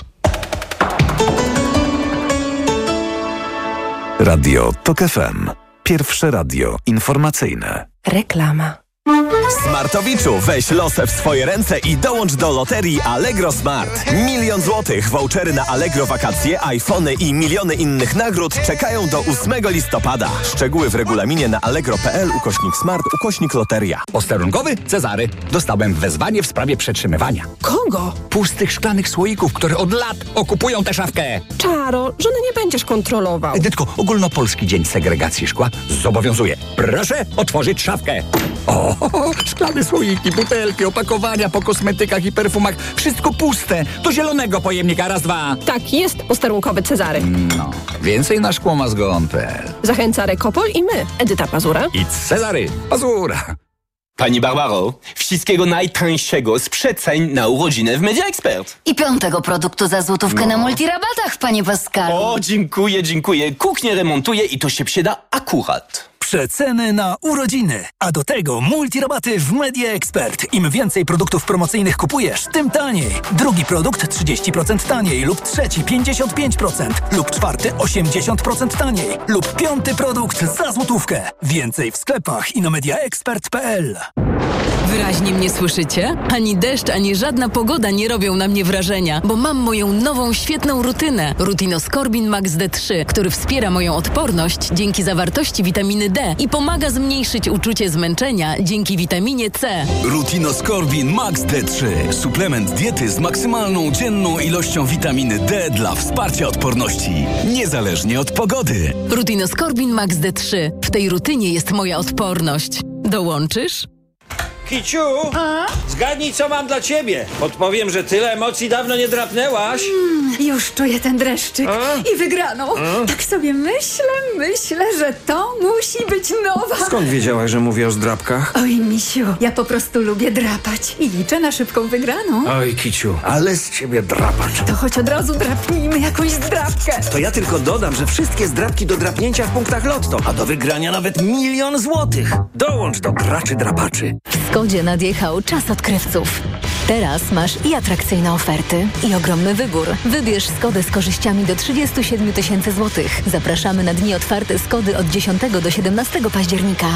Radio Tok F M. Pierwsze radio informacyjne. Reklama. Smartowiczu, weź losę w swoje ręce i dołącz do loterii Allegro Smart. Milion złotych, vouchery na Allegro wakacje, iPhony i miliony innych nagród czekają do ósmego listopada. Szczegóły w regulaminie na allegro kropka p l ukośnik smart ukośnik loteria. Posterunkowy Cezary. Dostałem wezwanie w sprawie przetrzymywania. Kogo? Pustych szklanych słoików, które od lat okupują tę szafkę. Czaro, żony nie będziesz kontrolował. Edytko, ogólnopolski dzień segregacji szkła zobowiązuje. Proszę otworzyć szafkę. O, szklane słoiki, butelki, opakowania po kosmetykach i perfumach. Wszystko puste. Do zielonego pojemnika. Raz, dwa. Tak jest, posterunkowy Cezary. No, więcej na szkłomazgon kropka p l. Zachęca Rekopol i my, Edyta Pazura i Cezary Pazura. Pani Barbaro, wszystkiego najtańszego z przeceń na urodziny w Media Expert. I piątego produktu za złotówkę no. na multirabatach, panie Pascalu. O, dziękuję, dziękuję. Kuchnię remontuję i to się przyda akurat. Przeceny na urodziny, a do tego multirabaty w Media Expert. Im więcej produktów promocyjnych kupujesz, tym taniej. Drugi produkt trzydzieści procent taniej lub trzeci pięćdziesiąt pięć procent lub czwarty osiemdziesiąt procent taniej lub piąty produkt za złotówkę. Więcej w sklepach i na mediaexpert kropka p l. Wyraźnie mnie słyszycie? Ani deszcz, ani żadna pogoda nie robią na mnie wrażenia, bo mam moją nową, świetną rutynę. Rutinoskorbin Max D trzy, który wspiera moją odporność dzięki zawartości witaminy D i pomaga zmniejszyć uczucie zmęczenia dzięki witaminie C. Rutinoskorbin Max D trzy. Suplement diety z maksymalną dzienną ilością witaminy D dla wsparcia odporności, niezależnie od pogody. Rutinoskorbin Max D trzy. W tej rutynie jest moja odporność. Dołączysz? Kiciu, a? Zgadnij, co mam dla ciebie. Podpowiem, że tyle emocji dawno nie drapnęłaś. Mm, już czuję ten dreszczyk a? i wygraną. A? Tak sobie myślę, myślę, że to musi być nowa. Skąd wiedziałaś, że mówię o zdrapkach? Oj, misiu, ja po prostu lubię drapać i liczę na szybką wygraną. Oj, Kiciu, ale z ciebie drapacz. To choć od razu drapnijmy jakąś zdrapkę. To ja tylko dodam, że wszystkie zdrapki do drapnięcia w punktach Lotto, a do wygrania nawet milion złotych. Dołącz do graczy drapaczy. W Skodzie nadjechał czas odkrywców. Teraz masz i atrakcyjne oferty, i ogromny wybór. Wybierz Skodę z korzyściami do trzydzieści siedem tysięcy złotych. Zapraszamy na dni otwarte Skody od dziesiątego do siedemnastego października.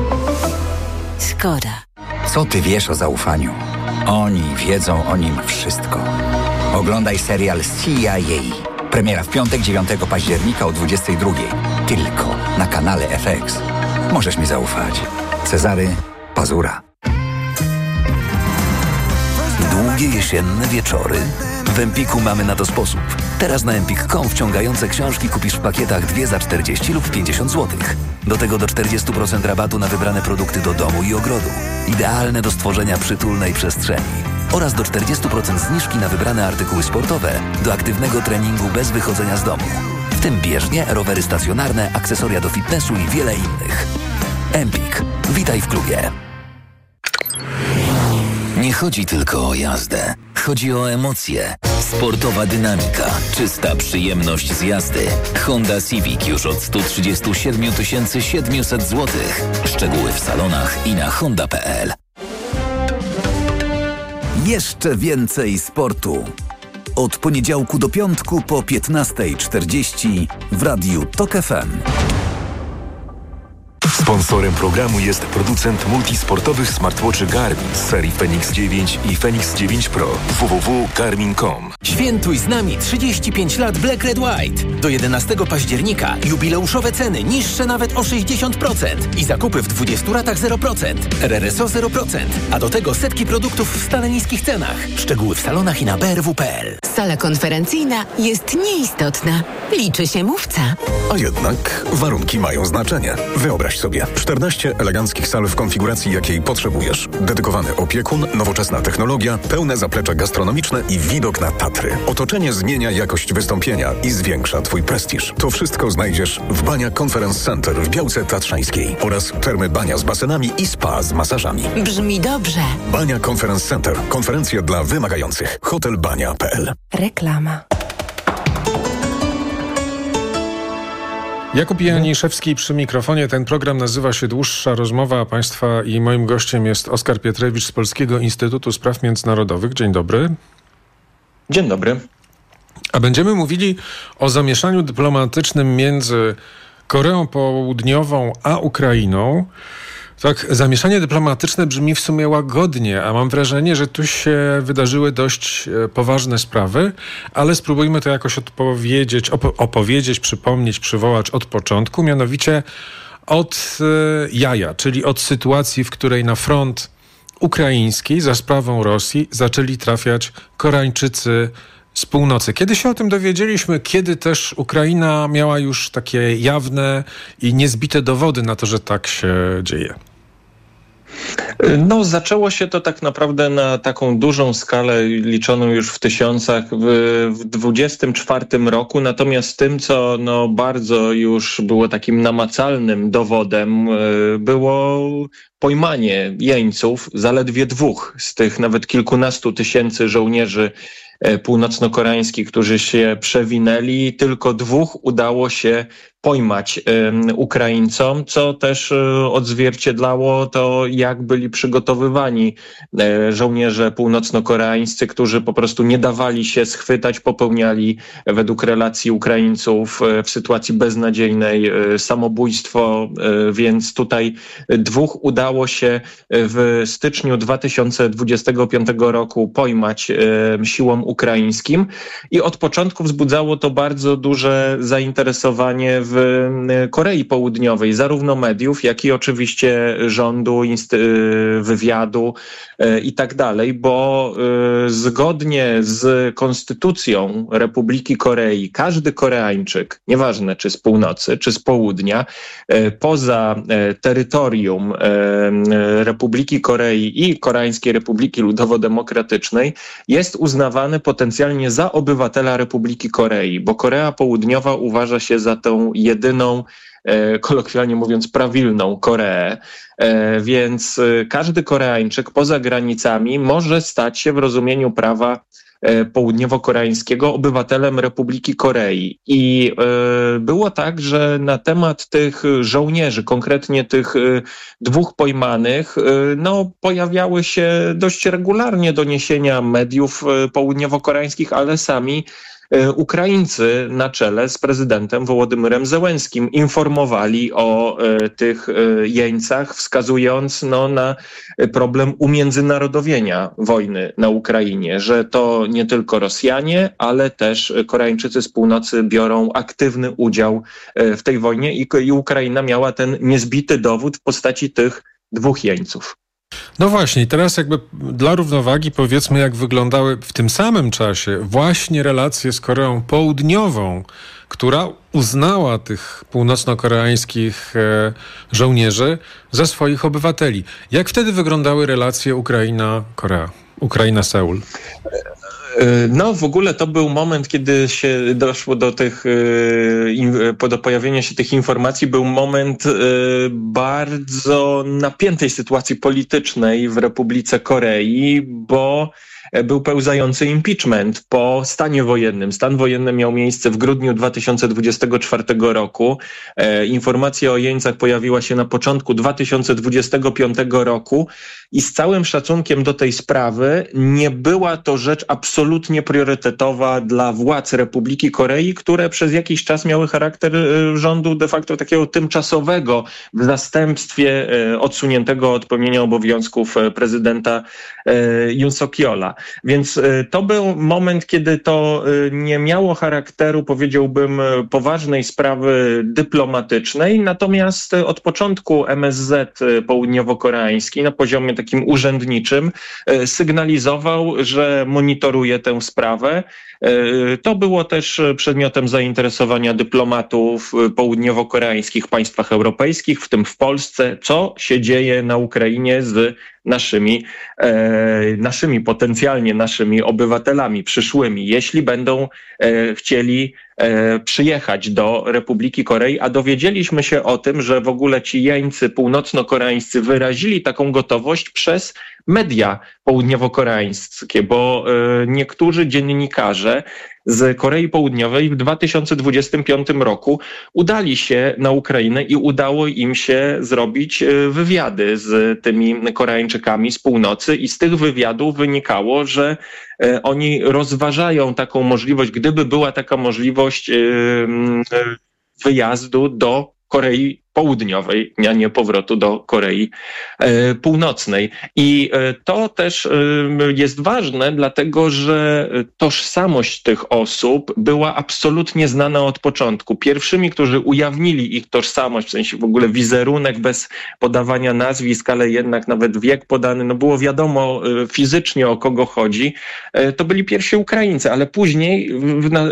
Skoda. Co ty wiesz o zaufaniu? Oni wiedzą o nim wszystko. Oglądaj serial C I A. Premiera w piątek, dziewiątego października o dwudziestej drugiej. Tylko na kanale F X. Możesz mi zaufać. Cezary Pazura. Długie jesienne wieczory? W Empiku mamy na to sposób. Teraz na empik kropka com wciągające książki kupisz w pakietach dwie za czterdzieści lub pięćdziesiąt złotych. Do tego do czterdzieści procent rabatu na wybrane produkty do domu i ogrodu. Idealne do stworzenia przytulnej przestrzeni. Oraz do czterdzieści procent zniżki na wybrane artykuły sportowe do aktywnego treningu bez wychodzenia z domu. W tym bieżnie, rowery stacjonarne, akcesoria do fitnessu i wiele innych. Empik. Witaj w klubie. Nie chodzi tylko o jazdę. Chodzi o emocje. Sportowa dynamika, czysta przyjemność z jazdy. Honda Civic już od sto trzydzieści siedem tysięcy siedemset złotych. Szczegóły w salonach i na honda kropka p l. Jeszcze więcej sportu. Od poniedziałku do piątku po piętnasta czterdzieści w Radiu Tok F M. Sponsorem programu jest producent multisportowych smartwatchy Garmin z serii Fenix dziewięć i Fenix dziewięć Pro. w w w kropka garmin kropka com. Świętuj z nami trzydzieści pięć lat Black Red White. Do jedenastego października jubileuszowe ceny niższe nawet o sześćdziesiąt procent i zakupy w dwudziestu ratach zero procent. R R S O zero procent. A do tego setki produktów w stale niskich cenach. Szczegóły w salonach i na b r w kropka p l. Sala konferencyjna jest nieistotna. Liczy się mówca. A jednak warunki mają znaczenie. Wyobraź sobie czternaście eleganckich sal w konfiguracji, jakiej potrzebujesz. Dedykowany opiekun, nowoczesna technologia, pełne zaplecze gastronomiczne i widok na Tatry. Otoczenie zmienia jakość wystąpienia i zwiększa Twój prestiż. To wszystko znajdziesz w Bania Conference Center w Białce Tatrzańskiej oraz termy Bania z basenami i spa z masażami. Brzmi dobrze. Bania Conference Center. Konferencje dla wymagających. hotel bania kropka p l. Reklama. Jakub Janiszewski przy mikrofonie. Ten program nazywa się Dłuższa Rozmowa, a Państwa i moim gościem jest Oskar Pietrewicz z Polskiego Instytutu Spraw Międzynarodowych. Dzień dobry. Dzień dobry. A będziemy mówili o zamieszaniu dyplomatycznym między Koreą Południową a Ukrainą. Tak, zamieszanie dyplomatyczne brzmi w sumie łagodnie, a mam wrażenie, że tu się wydarzyły dość poważne sprawy, ale spróbujmy to jakoś odpowiedzieć, op- opowiedzieć, przypomnieć, przywołać od początku, mianowicie od y, jaja, czyli od sytuacji, w której na front ukraiński za sprawą Rosji zaczęli trafiać Koreańczycy z północy. Kiedy się o tym dowiedzieliśmy? Kiedy też Ukraina miała już takie jawne i niezbite dowody na to, że tak się dzieje? No, zaczęło się to tak naprawdę na taką dużą skalę, liczoną już w tysiącach, w, w dwudziestym czwartym roku. Natomiast tym, co no, bardzo już było takim namacalnym dowodem, było pojmanie jeńców, zaledwie dwóch z tych nawet kilkunastu tysięcy żołnierzy północno-koreańskich, którzy się przewinęli. Tylko dwóch udało się pojmać y, Ukraińcom, co też y, odzwierciedlało to, jak byli przygotowywani y, żołnierze północno-koreańscy, którzy po prostu nie dawali się schwytać, popełniali według relacji Ukraińców y, w sytuacji beznadziejnej y, samobójstwo, y, więc tutaj dwóch udało się w styczniu dwa tysiące dwudziestego piątego roku pojmać y, siłom ukraińskim i od początku wzbudzało to bardzo duże zainteresowanie w w Korei Południowej, zarówno mediów, jak i oczywiście rządu, inst- wywiadu i tak dalej, bo zgodnie z konstytucją Republiki Korei każdy Koreańczyk, nieważne czy z północy, czy z południa, poza terytorium Republiki Korei i Koreańskiej Republiki Ludowo-Demokratycznej jest uznawany potencjalnie za obywatela Republiki Korei, bo Korea Południowa uważa się za tą jedyną, e, kolokwialnie mówiąc, prawilną Koreę. E, więc e, każdy Koreańczyk poza granicami może stać się w rozumieniu prawa e, południowo-koreańskiego obywatelem Republiki Korei. I e, było tak, że na temat tych żołnierzy, konkretnie tych e, dwóch pojmanych, e, no, pojawiały się dość regularnie doniesienia mediów e, południowo-koreańskich, ale sami Ukraińcy na czele z prezydentem Wołodymyrem Zełenskim informowali o tych jeńcach, wskazując no, na problem umiędzynarodowienia wojny na Ukrainie, że to nie tylko Rosjanie, ale też Koreańczycy z północy biorą aktywny udział w tej wojnie i, i Ukraina miała ten niezbity dowód w postaci tych dwóch jeńców. No właśnie, teraz jakby dla równowagi powiedzmy, jak wyglądały w tym samym czasie właśnie relacje z Koreą Południową, która uznała tych północno-koreańskich e, żołnierzy za swoich obywateli. Jak wtedy wyglądały relacje Ukraina-Korea, Ukraina-Seul? No w ogóle to był moment, kiedy się doszło do tych, do pojawienia się tych informacji, był moment bardzo napiętej sytuacji politycznej w Republice Korei, bo był pełzający impeachment po stanie wojennym. Stan wojenny miał miejsce w grudniu dwa tysiące dwudziestego czwartego roku. E, informacja o jeńcach pojawiła się na początku dwa tysiące dwudziestego piątego roku i z całym szacunkiem do tej sprawy nie była to rzecz absolutnie priorytetowa dla władz Republiki Korei, które przez jakiś czas miały charakter e, rządu de facto takiego tymczasowego w zastępstwie e, odsuniętego od pełnienia obowiązków e, prezydenta e, Yoon Suk-yeola. Więc to był moment, kiedy to nie miało charakteru, powiedziałbym, poważnej sprawy dyplomatycznej, natomiast od początku M S Z południowo-koreański na poziomie takim urzędniczym sygnalizował, że monitoruje tę sprawę. To było też przedmiotem zainteresowania dyplomatów południowo-koreańskich w państwach europejskich, w tym w Polsce, co się dzieje na Ukrainie z naszymi, e, naszymi potencjalnie naszymi obywatelami przyszłymi, jeśli będą e, chcieli e, przyjechać do Republiki Korei, a dowiedzieliśmy się o tym, że w ogóle ci jeńcy północno-koreańscy wyrazili taką gotowość przez media południowo-koreańskie, bo e, niektórzy dziennikarze z Korei Południowej w dwa tysiące dwudziestym piątym roku udali się na Ukrainę i udało im się zrobić wywiady z tymi Koreańczykami z północy i z tych wywiadów wynikało, że oni rozważają taką możliwość, gdyby była taka możliwość wyjazdu do Korei Południowej, a nie powrotu do Korei e, Północnej. I e, to też e, jest ważne, dlatego że tożsamość tych osób była absolutnie znana od początku. Pierwszymi, którzy ujawnili ich tożsamość, w sensie w ogóle wizerunek bez podawania nazwisk, ale jednak nawet wiek podany, no było wiadomo e, fizycznie, o kogo chodzi, e, to byli pierwsi Ukraińcy, ale później w, na, e,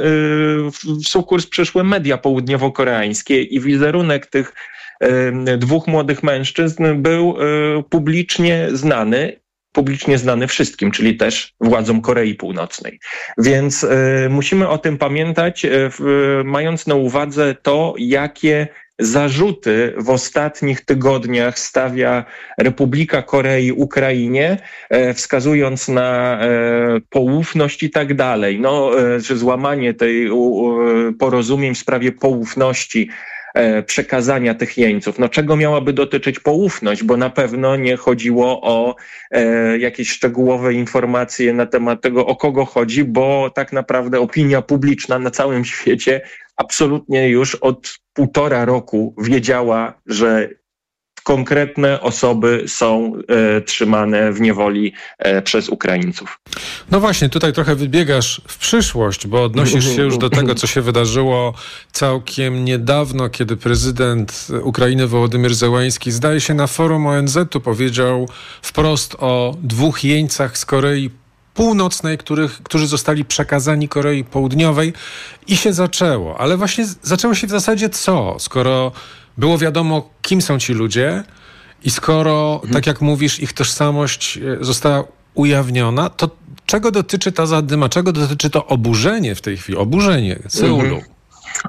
w sukurs przyszły media południowo-koreańskie i wizerunek tych dwóch młodych mężczyzn był publicznie znany, publicznie znany wszystkim, czyli też władzom Korei Północnej. Więc musimy o tym pamiętać, mając na uwadze to, jakie zarzuty w ostatnich tygodniach stawia Republika Korei Ukrainie, wskazując na poufność i tak dalej. No, że złamanie tej porozumień w sprawie poufności, przekazania tych jeńców. No czego miałaby dotyczyć poufność, bo na pewno nie chodziło o e, jakieś szczegółowe informacje na temat tego, o kogo chodzi, bo tak naprawdę opinia publiczna na całym świecie absolutnie już od półtora roku wiedziała, że konkretne osoby są e, trzymane w niewoli e, przez Ukraińców. No właśnie, tutaj trochę wybiegasz w przyszłość, bo odnosisz się już do tego, co się wydarzyło całkiem niedawno, kiedy prezydent Ukrainy Wołodymyr Zełenski, zdaje się, na forum O N Z u powiedział wprost o dwóch jeńcach z Korei Północnej, których, którzy zostali przekazani Korei Południowej i się zaczęło. Ale właśnie zaczęło się w zasadzie co? Skoro było wiadomo, kim są ci ludzie i skoro, mhm. tak jak mówisz, ich tożsamość została ujawniona, to czego dotyczy ta zadyma? Czego dotyczy to oburzenie w tej chwili? Oburzenie Seulu. Mhm.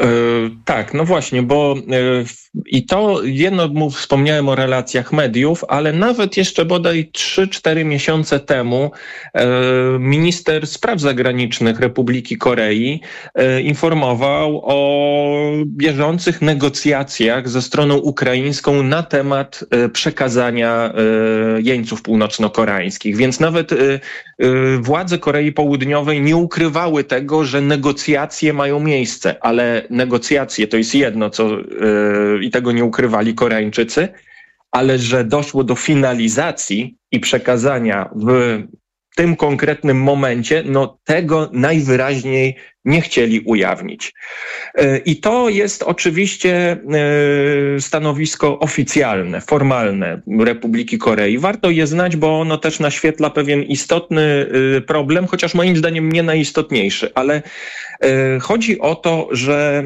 Tak, no właśnie, bo i to jedno mów, wspomniałem o relacjach mediów, ale nawet jeszcze bodaj trzy cztery miesiące temu minister spraw zagranicznych Republiki Korei informował o bieżących negocjacjach ze stroną ukraińską na temat przekazania jeńców północno-koreańskich. Więc nawet władze Korei Południowej nie ukrywały tego, że negocjacje mają miejsce, ale negocjacje to jest jedno, co yy, i tego nie ukrywali Koreańczycy, ale że doszło do finalizacji i przekazania w tym konkretnym momencie, no tego najwyraźniej nie chcieli ujawnić. Yy, I to jest oczywiście yy, stanowisko oficjalne, formalne Republiki Korei. Warto je znać, bo ono też naświetla pewien istotny yy, problem, chociaż moim zdaniem nie najistotniejszy, ale chodzi o to, że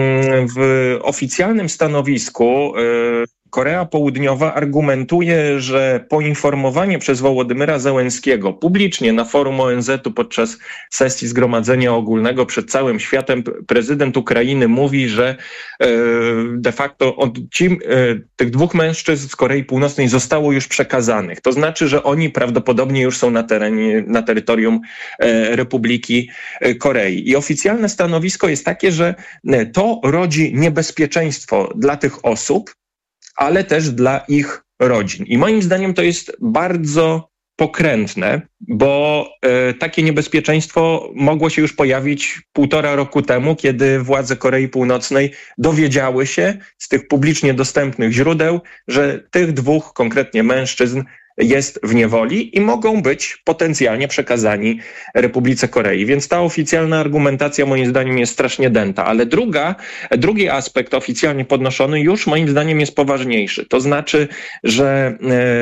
w oficjalnym stanowisku Korea Południowa argumentuje, że poinformowanie przez Wołodymyra Zełenskiego publicznie na forum O N Z u podczas sesji Zgromadzenia Ogólnego przed całym światem prezydent Ukrainy mówi, że de facto od ci, tych dwóch mężczyzn z Korei Północnej zostało już przekazanych. To znaczy, że oni prawdopodobnie już są na terenie, na terytorium Republiki Korei. I oficjalne stanowisko jest takie, że to rodzi niebezpieczeństwo dla tych osób, ale też dla ich rodzin. I moim zdaniem to jest bardzo pokrętne, bo e, takie niebezpieczeństwo mogło się już pojawić półtora roku temu, kiedy władze Korei Północnej dowiedziały się z tych publicznie dostępnych źródeł, że tych dwóch konkretnie mężczyzn jest w niewoli i mogą być potencjalnie przekazani Republice Korei. Więc ta oficjalna argumentacja moim zdaniem jest strasznie dęta. Ale druga, drugi aspekt oficjalnie podnoszony już moim zdaniem jest poważniejszy. To znaczy, że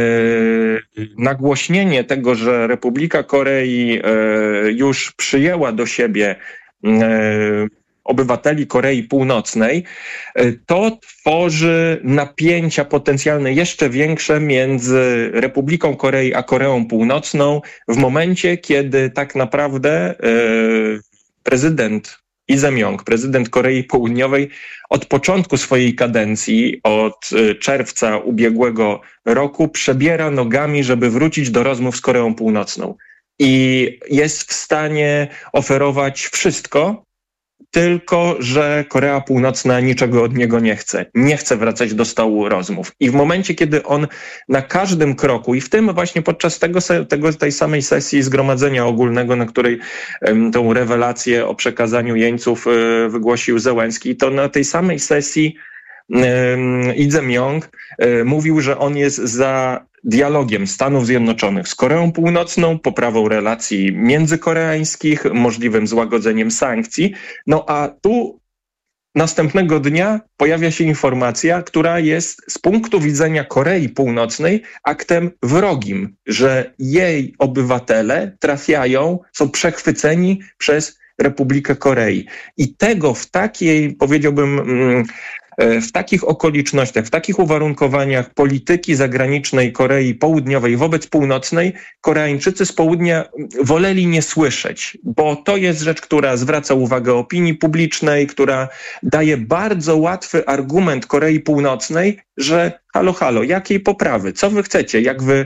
e, nagłośnienie tego, że Republika Korei e, już przyjęła do siebie e, obywateli Korei Północnej, to tworzy napięcia potencjalne jeszcze większe między Republiką Korei a Koreą Północną w momencie, kiedy tak naprawdę prezydent Lee Jae-myung, prezydent Korei Południowej, od początku swojej kadencji, od czerwca ubiegłego roku, przebiera nogami, żeby wrócić do rozmów z Koreą Północną. I jest w stanie oferować wszystko, tylko że Korea Północna niczego od niego nie chce. Nie chce wracać do stołu rozmów. I w momencie, kiedy on na każdym kroku, i w tym właśnie podczas tego, tego, tej samej sesji Zgromadzenia Ogólnego, na której um, tą rewelację o przekazaniu jeńców um, wygłosił Zełenski, to na tej samej sesji um, Lee Jae-myung um, mówił, że on jest za dialogiem Stanów Zjednoczonych z Koreą Północną, poprawą relacji międzykoreańskich, możliwym złagodzeniem sankcji. No a tu następnego dnia pojawia się informacja, która jest z punktu widzenia Korei Północnej aktem wrogim, że jej obywatele trafiają, są przechwyceni przez Republikę Korei. I tego w takiej, powiedziałbym, w takich okolicznościach, w takich uwarunkowaniach polityki zagranicznej Korei Południowej wobec Północnej Koreańczycy z południa woleli nie słyszeć, bo to jest rzecz, która zwraca uwagę opinii publicznej, która daje bardzo łatwy argument Korei Północnej, że halo, halo, jakiej poprawy? Co wy chcecie? Jak wy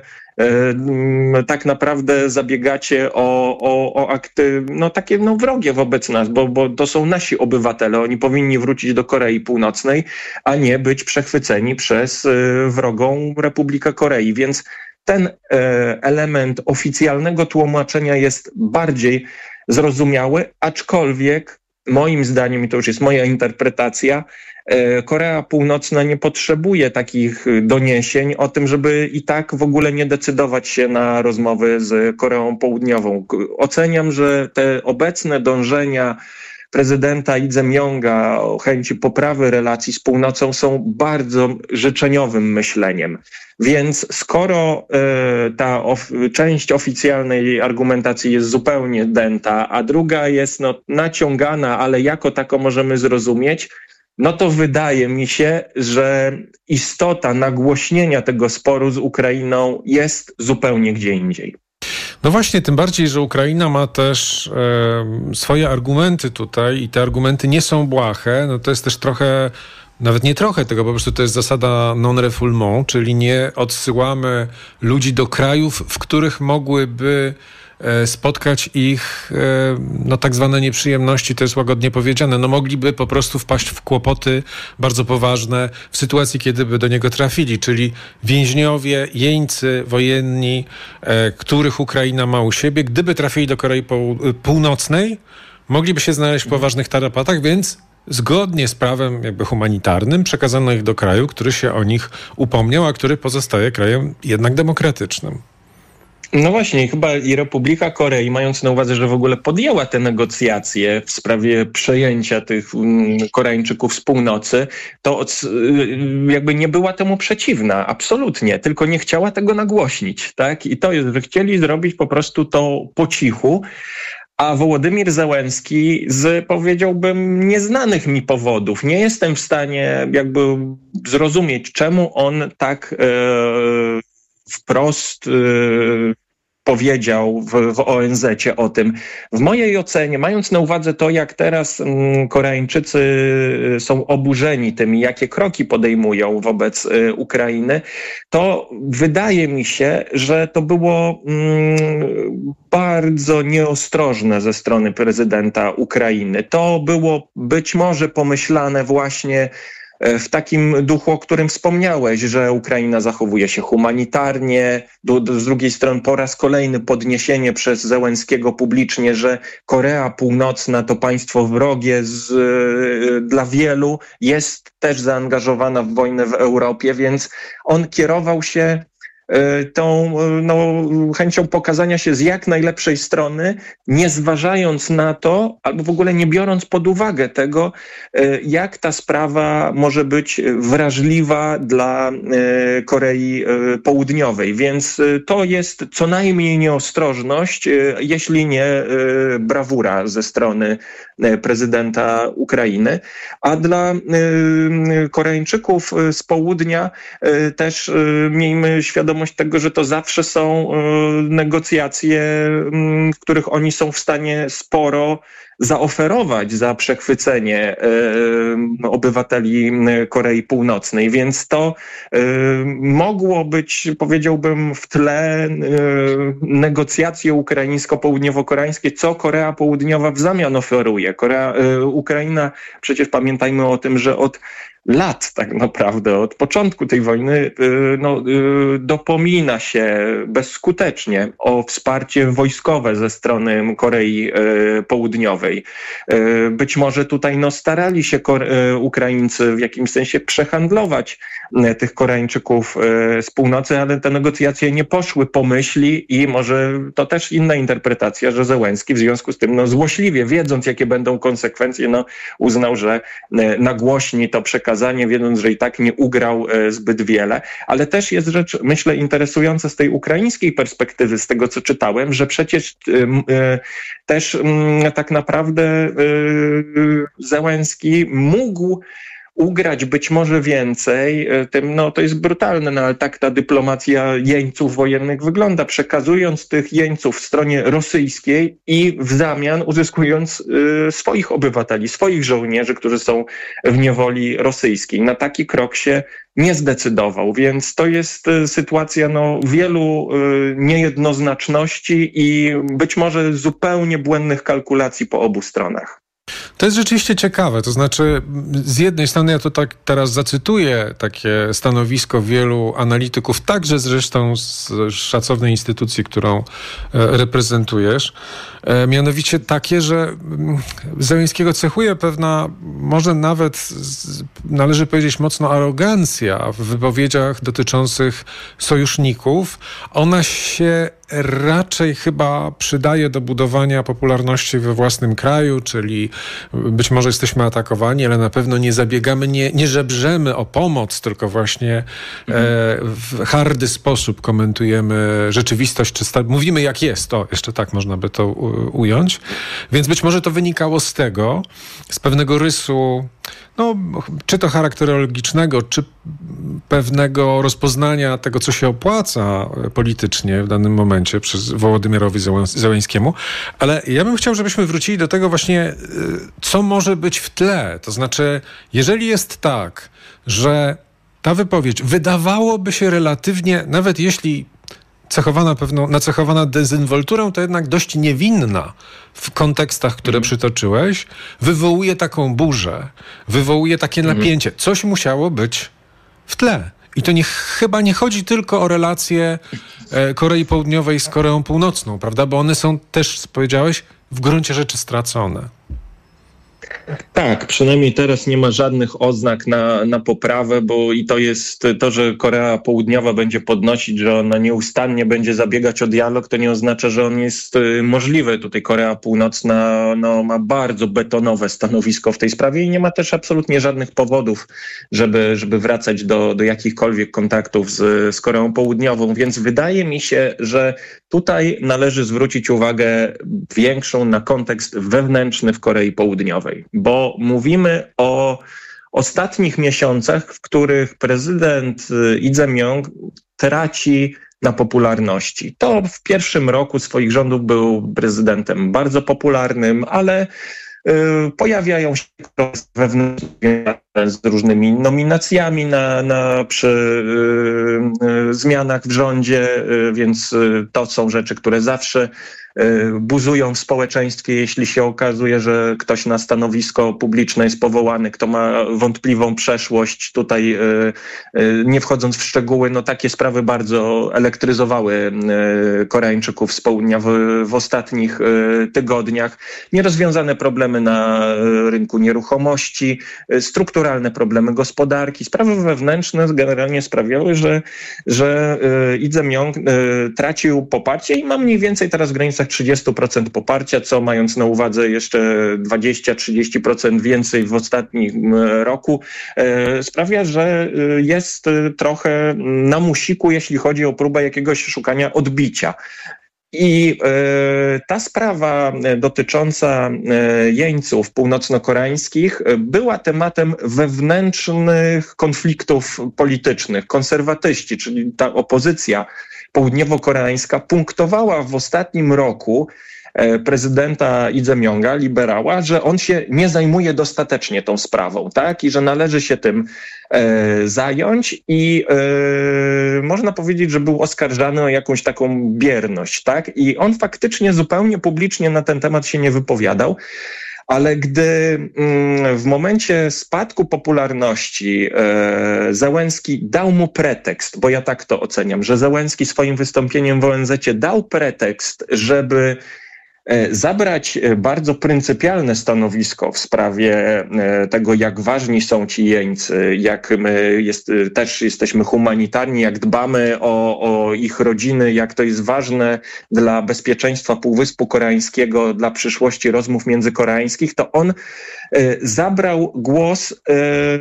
e, tak naprawdę zabiegacie o, o, o akty, no takie no wrogie wobec nas, bo, bo to są nasi obywatele, oni powinni wrócić do Korei Północnej, a nie być przechwyceni przez e, wrogą Republikę Korei. Więc ten e, element oficjalnego tłumaczenia jest bardziej zrozumiały, aczkolwiek moim zdaniem, i to już jest moja interpretacja, Korea Północna nie potrzebuje takich doniesień o tym, żeby i tak w ogóle nie decydować się na rozmowy z Koreą Południową. Oceniam, że te obecne dążenia prezydenta Lee Jae-myunga o chęci poprawy relacji z północą są bardzo życzeniowym myśleniem. Więc skoro y, ta of, część oficjalnej argumentacji jest zupełnie dęta, a druga jest no, naciągana, ale jako tako możemy zrozumieć, no to wydaje mi się, że istota nagłośnienia tego sporu z Ukrainą jest zupełnie gdzie indziej. No właśnie, tym bardziej, że Ukraina ma też e, swoje argumenty tutaj i te argumenty nie są błahe. No to jest też trochę, nawet nie trochę tego, po prostu to jest zasada non-refoulement, czyli nie odsyłamy ludzi do krajów, w których mogłyby spotkać ich no tak zwane nieprzyjemności, to jest łagodnie powiedziane, no mogliby po prostu wpaść w kłopoty bardzo poważne w sytuacji, kiedy by do niego trafili, czyli więźniowie, jeńcy wojenni, e, których Ukraina ma u siebie, gdyby trafili do Korei Północnej, mogliby się znaleźć w poważnych tarapatach, więc zgodnie z prawem jakby humanitarnym przekazano ich do kraju, który się o nich upomniał, a który pozostaje krajem jednak demokratycznym. No właśnie, chyba i Republika Korei, mając na uwadze, że w ogóle podjęła te negocjacje w sprawie przejęcia tych Koreańczyków z północy, to jakby nie była temu przeciwna, absolutnie, tylko nie chciała tego nagłośnić, tak? I to jest, że chcieli zrobić po prostu to po cichu, a Wołodymir Zełenski z, powiedziałbym, nieznanych mi powodów. Nie jestem w stanie jakby zrozumieć, czemu on tak e, wprost e, powiedział w, w O N Z-cie o tym. W mojej ocenie, mając na uwadze to, jak teraz mm, Koreańczycy są oburzeni tym, jakie kroki podejmują wobec y, Ukrainy, to wydaje mi się, że to było mm, bardzo nieostrożne ze strony prezydenta Ukrainy. To było być może pomyślane właśnie w takim duchu, o którym wspomniałeś, że Ukraina zachowuje się humanitarnie, do, do, z drugiej strony po raz kolejny podniesienie przez Zełenskiego publicznie, że Korea Północna to państwo wrogie z, y, dla wielu, jest też zaangażowana w wojnę w Europie, więc on kierował się tą no, chęcią pokazania się z jak najlepszej strony, nie zważając na to, albo w ogóle nie biorąc pod uwagę tego, jak ta sprawa może być wrażliwa dla Korei Południowej. Więc to jest co najmniej nieostrożność, jeśli nie brawura ze strony prezydenta Ukrainy. A dla Koreańczyków z południa też miejmy świadomość tego, że to zawsze są negocjacje, w których oni są w stanie sporo zaoferować za przechwycenie y, obywateli Korei Północnej, więc to y, mogło być, powiedziałbym, w tle y, negocjacje ukraińsko-południowo-koreańskie, co Korea Południowa w zamian oferuje. Korea, y, Ukraina, przecież pamiętajmy o tym, że od lat tak naprawdę, od początku tej wojny no, dopomina się bezskutecznie o wsparcie wojskowe ze strony Korei Południowej. Być może tutaj no, starali się Ukraińcy w jakimś sensie przehandlować tych Koreańczyków z północy, ale te negocjacje nie poszły po myśli i może to też inna interpretacja, że Zełenski w związku z tym no, złośliwie, wiedząc jakie będą konsekwencje, no, uznał, że nagłośni to przekazanie, wiedząc, że i tak nie ugrał zbyt wiele. Ale też jest rzecz, myślę, interesująca z tej ukraińskiej perspektywy, z tego co czytałem, że przecież też tak naprawdę Zełenski mógł ugrać być może więcej, tym, no to jest brutalne, no ale tak ta dyplomacja jeńców wojennych wygląda, przekazując tych jeńców w stronie rosyjskiej i w zamian uzyskując y, swoich obywateli, swoich żołnierzy, którzy są w niewoli rosyjskiej. Na taki krok się nie zdecydował, więc to jest y, sytuacja no, wielu y, niejednoznaczności i być może zupełnie błędnych kalkulacji po obu stronach. To jest rzeczywiście ciekawe, to znaczy z jednej strony ja to tak teraz zacytuję takie stanowisko wielu analityków, także zresztą z szacownej instytucji, którą reprezentujesz, mianowicie takie, że Zełenskiego cechuje pewna, może nawet należy powiedzieć mocno arogancja w wypowiedziach dotyczących sojuszników. Ona się raczej chyba przydaje do budowania popularności we własnym kraju, czyli być może jesteśmy atakowani, ale na pewno nie zabiegamy, nie, nie żebrzemy o pomoc, tylko właśnie e, w hardy sposób komentujemy rzeczywistość, czy sta- mówimy jak jest, to jeszcze tak można by to u- ująć. Więc być może to wynikało z tego, z pewnego rysu, no, czy to charakterologicznego, czy pewnego rozpoznania tego, co się opłaca politycznie w danym momencie przez Wołodymyrowi Zełenskiemu. Ale ja bym chciał, żebyśmy wrócili do tego właśnie, co może być w tle. To znaczy, jeżeli jest tak, że ta wypowiedź wydawałoby się relatywnie, nawet jeśli cechowana pewną, nacechowana dezynwolturą, to jednak dość niewinna w kontekstach, które mm. przytoczyłeś, wywołuje taką burzę, wywołuje takie mm. napięcie. Coś musiało być w tle. I to nie, chyba nie chodzi tylko o relacje e, Korei Południowej z Koreą Północną, prawda? Bo one są też, powiedziałeś, w gruncie rzeczy stracone. Tak, przynajmniej teraz nie ma żadnych oznak na, na poprawę, bo i to jest to, że Korea Południowa będzie podnosić, że ona nieustannie będzie zabiegać o dialog, to nie oznacza, że on jest możliwy. Tutaj Korea Północna no, ma bardzo betonowe stanowisko w tej sprawie i nie ma też absolutnie żadnych powodów, żeby, żeby wracać do, do jakichkolwiek kontaktów z, z Koreą Południową, więc wydaje mi się, że tutaj należy zwrócić uwagę większą na kontekst wewnętrzny w Korei Południowej, bo mówimy o ostatnich miesiącach, w których prezydent Lee Jae-myung traci na popularności. To w pierwszym roku swoich rządów był prezydentem bardzo popularnym, ale y, pojawiają się wewnętrzne z różnymi nominacjami na, na przy y, y, zmianach w rządzie, y, więc y, to są rzeczy, które zawsze buzują w społeczeństwie, jeśli się okazuje, że ktoś na stanowisko publiczne jest powołany, kto ma wątpliwą przeszłość. Tutaj nie wchodząc w szczegóły, no takie sprawy bardzo elektryzowały Koreańczyków z południa w, w ostatnich tygodniach. Nierozwiązane problemy na rynku nieruchomości, strukturalne problemy gospodarki, sprawy wewnętrzne generalnie sprawiały, że, że Lee Jae-myung tracił poparcie i ma mniej więcej teraz w granicach trzydzieści procent poparcia, co mając na uwadze jeszcze dwadzieścia do trzydziestu procent więcej w ostatnim roku, e, sprawia, że jest trochę na musiku, jeśli chodzi o próbę jakiegoś szukania odbicia. I e, ta sprawa dotycząca e, jeńców północno-koreańskich była tematem wewnętrznych konfliktów politycznych. Konserwatyści, czyli ta opozycja południowo-koreańska punktowała w ostatnim roku prezydenta Lee Jae-myunga, liberała, że on się nie zajmuje dostatecznie tą sprawą, tak? I że należy się tym e, zająć i e, można powiedzieć, że był oskarżany o jakąś taką bierność, tak? I on faktycznie zupełnie publicznie na ten temat się nie wypowiadał. Ale gdy mm, w momencie spadku popularności e, Zełenski dał mu pretekst, bo ja tak to oceniam, że Zełenski swoim wystąpieniem w O N Z-cie dał pretekst, żeby e, zabrać bardzo pryncypialne stanowisko w sprawie e, tego, jak ważni są ci jeńcy, jak my jest, też jesteśmy humanitarni, jak dbamy o, o ich rodziny, jak to jest ważne dla bezpieczeństwa Półwyspu Koreańskiego, dla przyszłości rozmów międzykoreańskich, to on e, zabrał głos, e,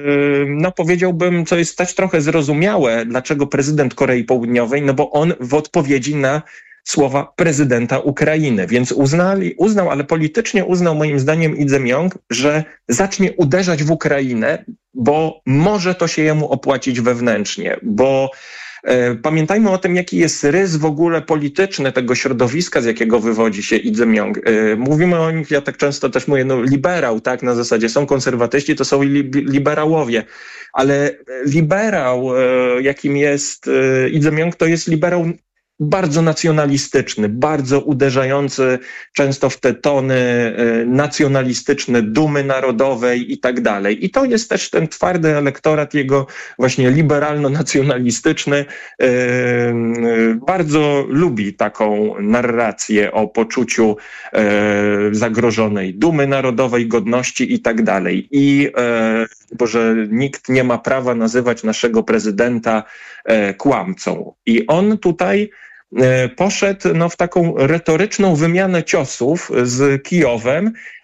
no powiedziałbym, co jest też trochę zrozumiałe, dlaczego prezydent Korei Południowej, no bo on w odpowiedzi na słowa prezydenta Ukrainy, więc uznali, uznał, ale politycznie uznał moim zdaniem Lee Jae-myung, że zacznie uderzać w Ukrainę, bo może to się jemu opłacić wewnętrznie, bo e, pamiętajmy o tym, jaki jest rys w ogóle polityczny tego środowiska, z jakiego wywodzi się Lee Jae-myung. E, mówimy o nich, ja tak często też mówię, no liberał, tak, na zasadzie są konserwatyści, to są li, liberałowie, ale liberał, e, jakim jest e, Lee Jae-myung, to jest liberał bardzo nacjonalistyczny, bardzo uderzający często w te tony y, nacjonalistyczne, dumy narodowej i tak dalej. I to jest też ten twardy elektorat jego właśnie liberalno-nacjonalistyczny. Y, y, bardzo lubi taką narrację o poczuciu y, zagrożonej dumy narodowej, godności i tak dalej. I y, bo że nikt nie ma prawa nazywać naszego prezydenta y, kłamcą. I on tutaj poszedł no, w taką retoryczną wymianę ciosów z Kijowem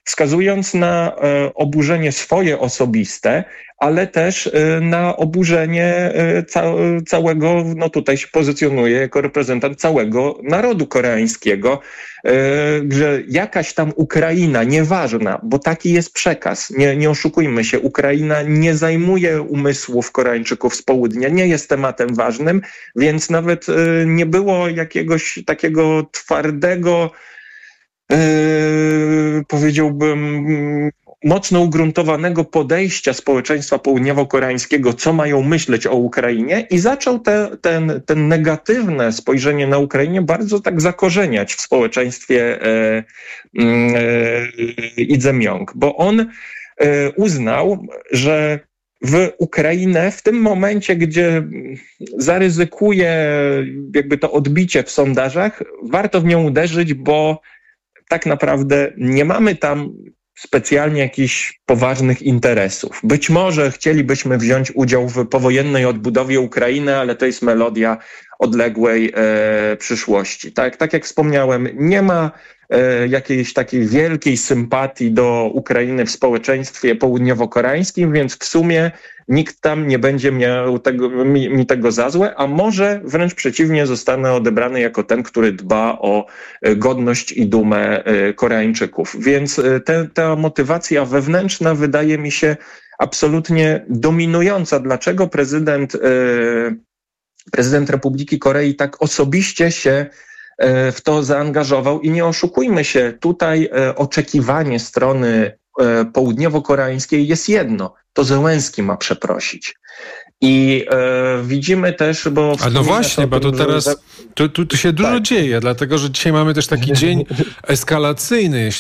wskazując na oburzenie swoje osobiste, ale też na oburzenie ca- całego, no tutaj się pozycjonuje jako reprezentant całego narodu koreańskiego, że jakaś tam Ukraina, nieważna, bo taki jest przekaz, nie, nie oszukujmy się, Ukraina nie zajmuje umysłów Koreańczyków z południa, nie jest tematem ważnym, więc nawet nie było jakiegoś takiego twardego, yy, powiedziałbym, mocno ugruntowanego podejścia społeczeństwa południowo-koreańskiego, co mają myśleć o Ukrainie, i zaczął te, ten, ten negatywne spojrzenie na Ukrainie bardzo tak zakorzeniać w społeczeństwie e, e, Lee Jae-myung, bo on e, uznał, że w Ukrainę w tym momencie, gdzie zaryzykuje jakby to odbicie w sondażach, warto w nią uderzyć, bo tak naprawdę nie mamy tam specjalnie jakichś poważnych interesów. Być może chcielibyśmy wziąć udział w powojennej odbudowie Ukrainy, ale to jest melodia odległej e, przyszłości. Tak, tak jak wspomniałem, nie ma e, jakiejś takiej wielkiej sympatii do Ukrainy w społeczeństwie południowo-koreańskim, więc w sumie nikt tam nie będzie miał tego, mi, mi tego za złe, a może wręcz przeciwnie, zostanę odebrany jako ten, który dba o godność i dumę Koreańczyków. Więc te, ta motywacja wewnętrzna wydaje mi się absolutnie dominująca. Dlaczego prezydent, prezydent Republiki Korei tak osobiście się w to zaangażował? I nie oszukujmy się, tutaj oczekiwanie strony południowo-koreańskiej jest jedno. To Zełenski ma przeprosić. I e, widzimy też, bo... A no właśnie, bo tu teraz tu, tu, tu się dużo tak. dzieje, dlatego że dzisiaj mamy też taki dzień eskalacyjny, jeśli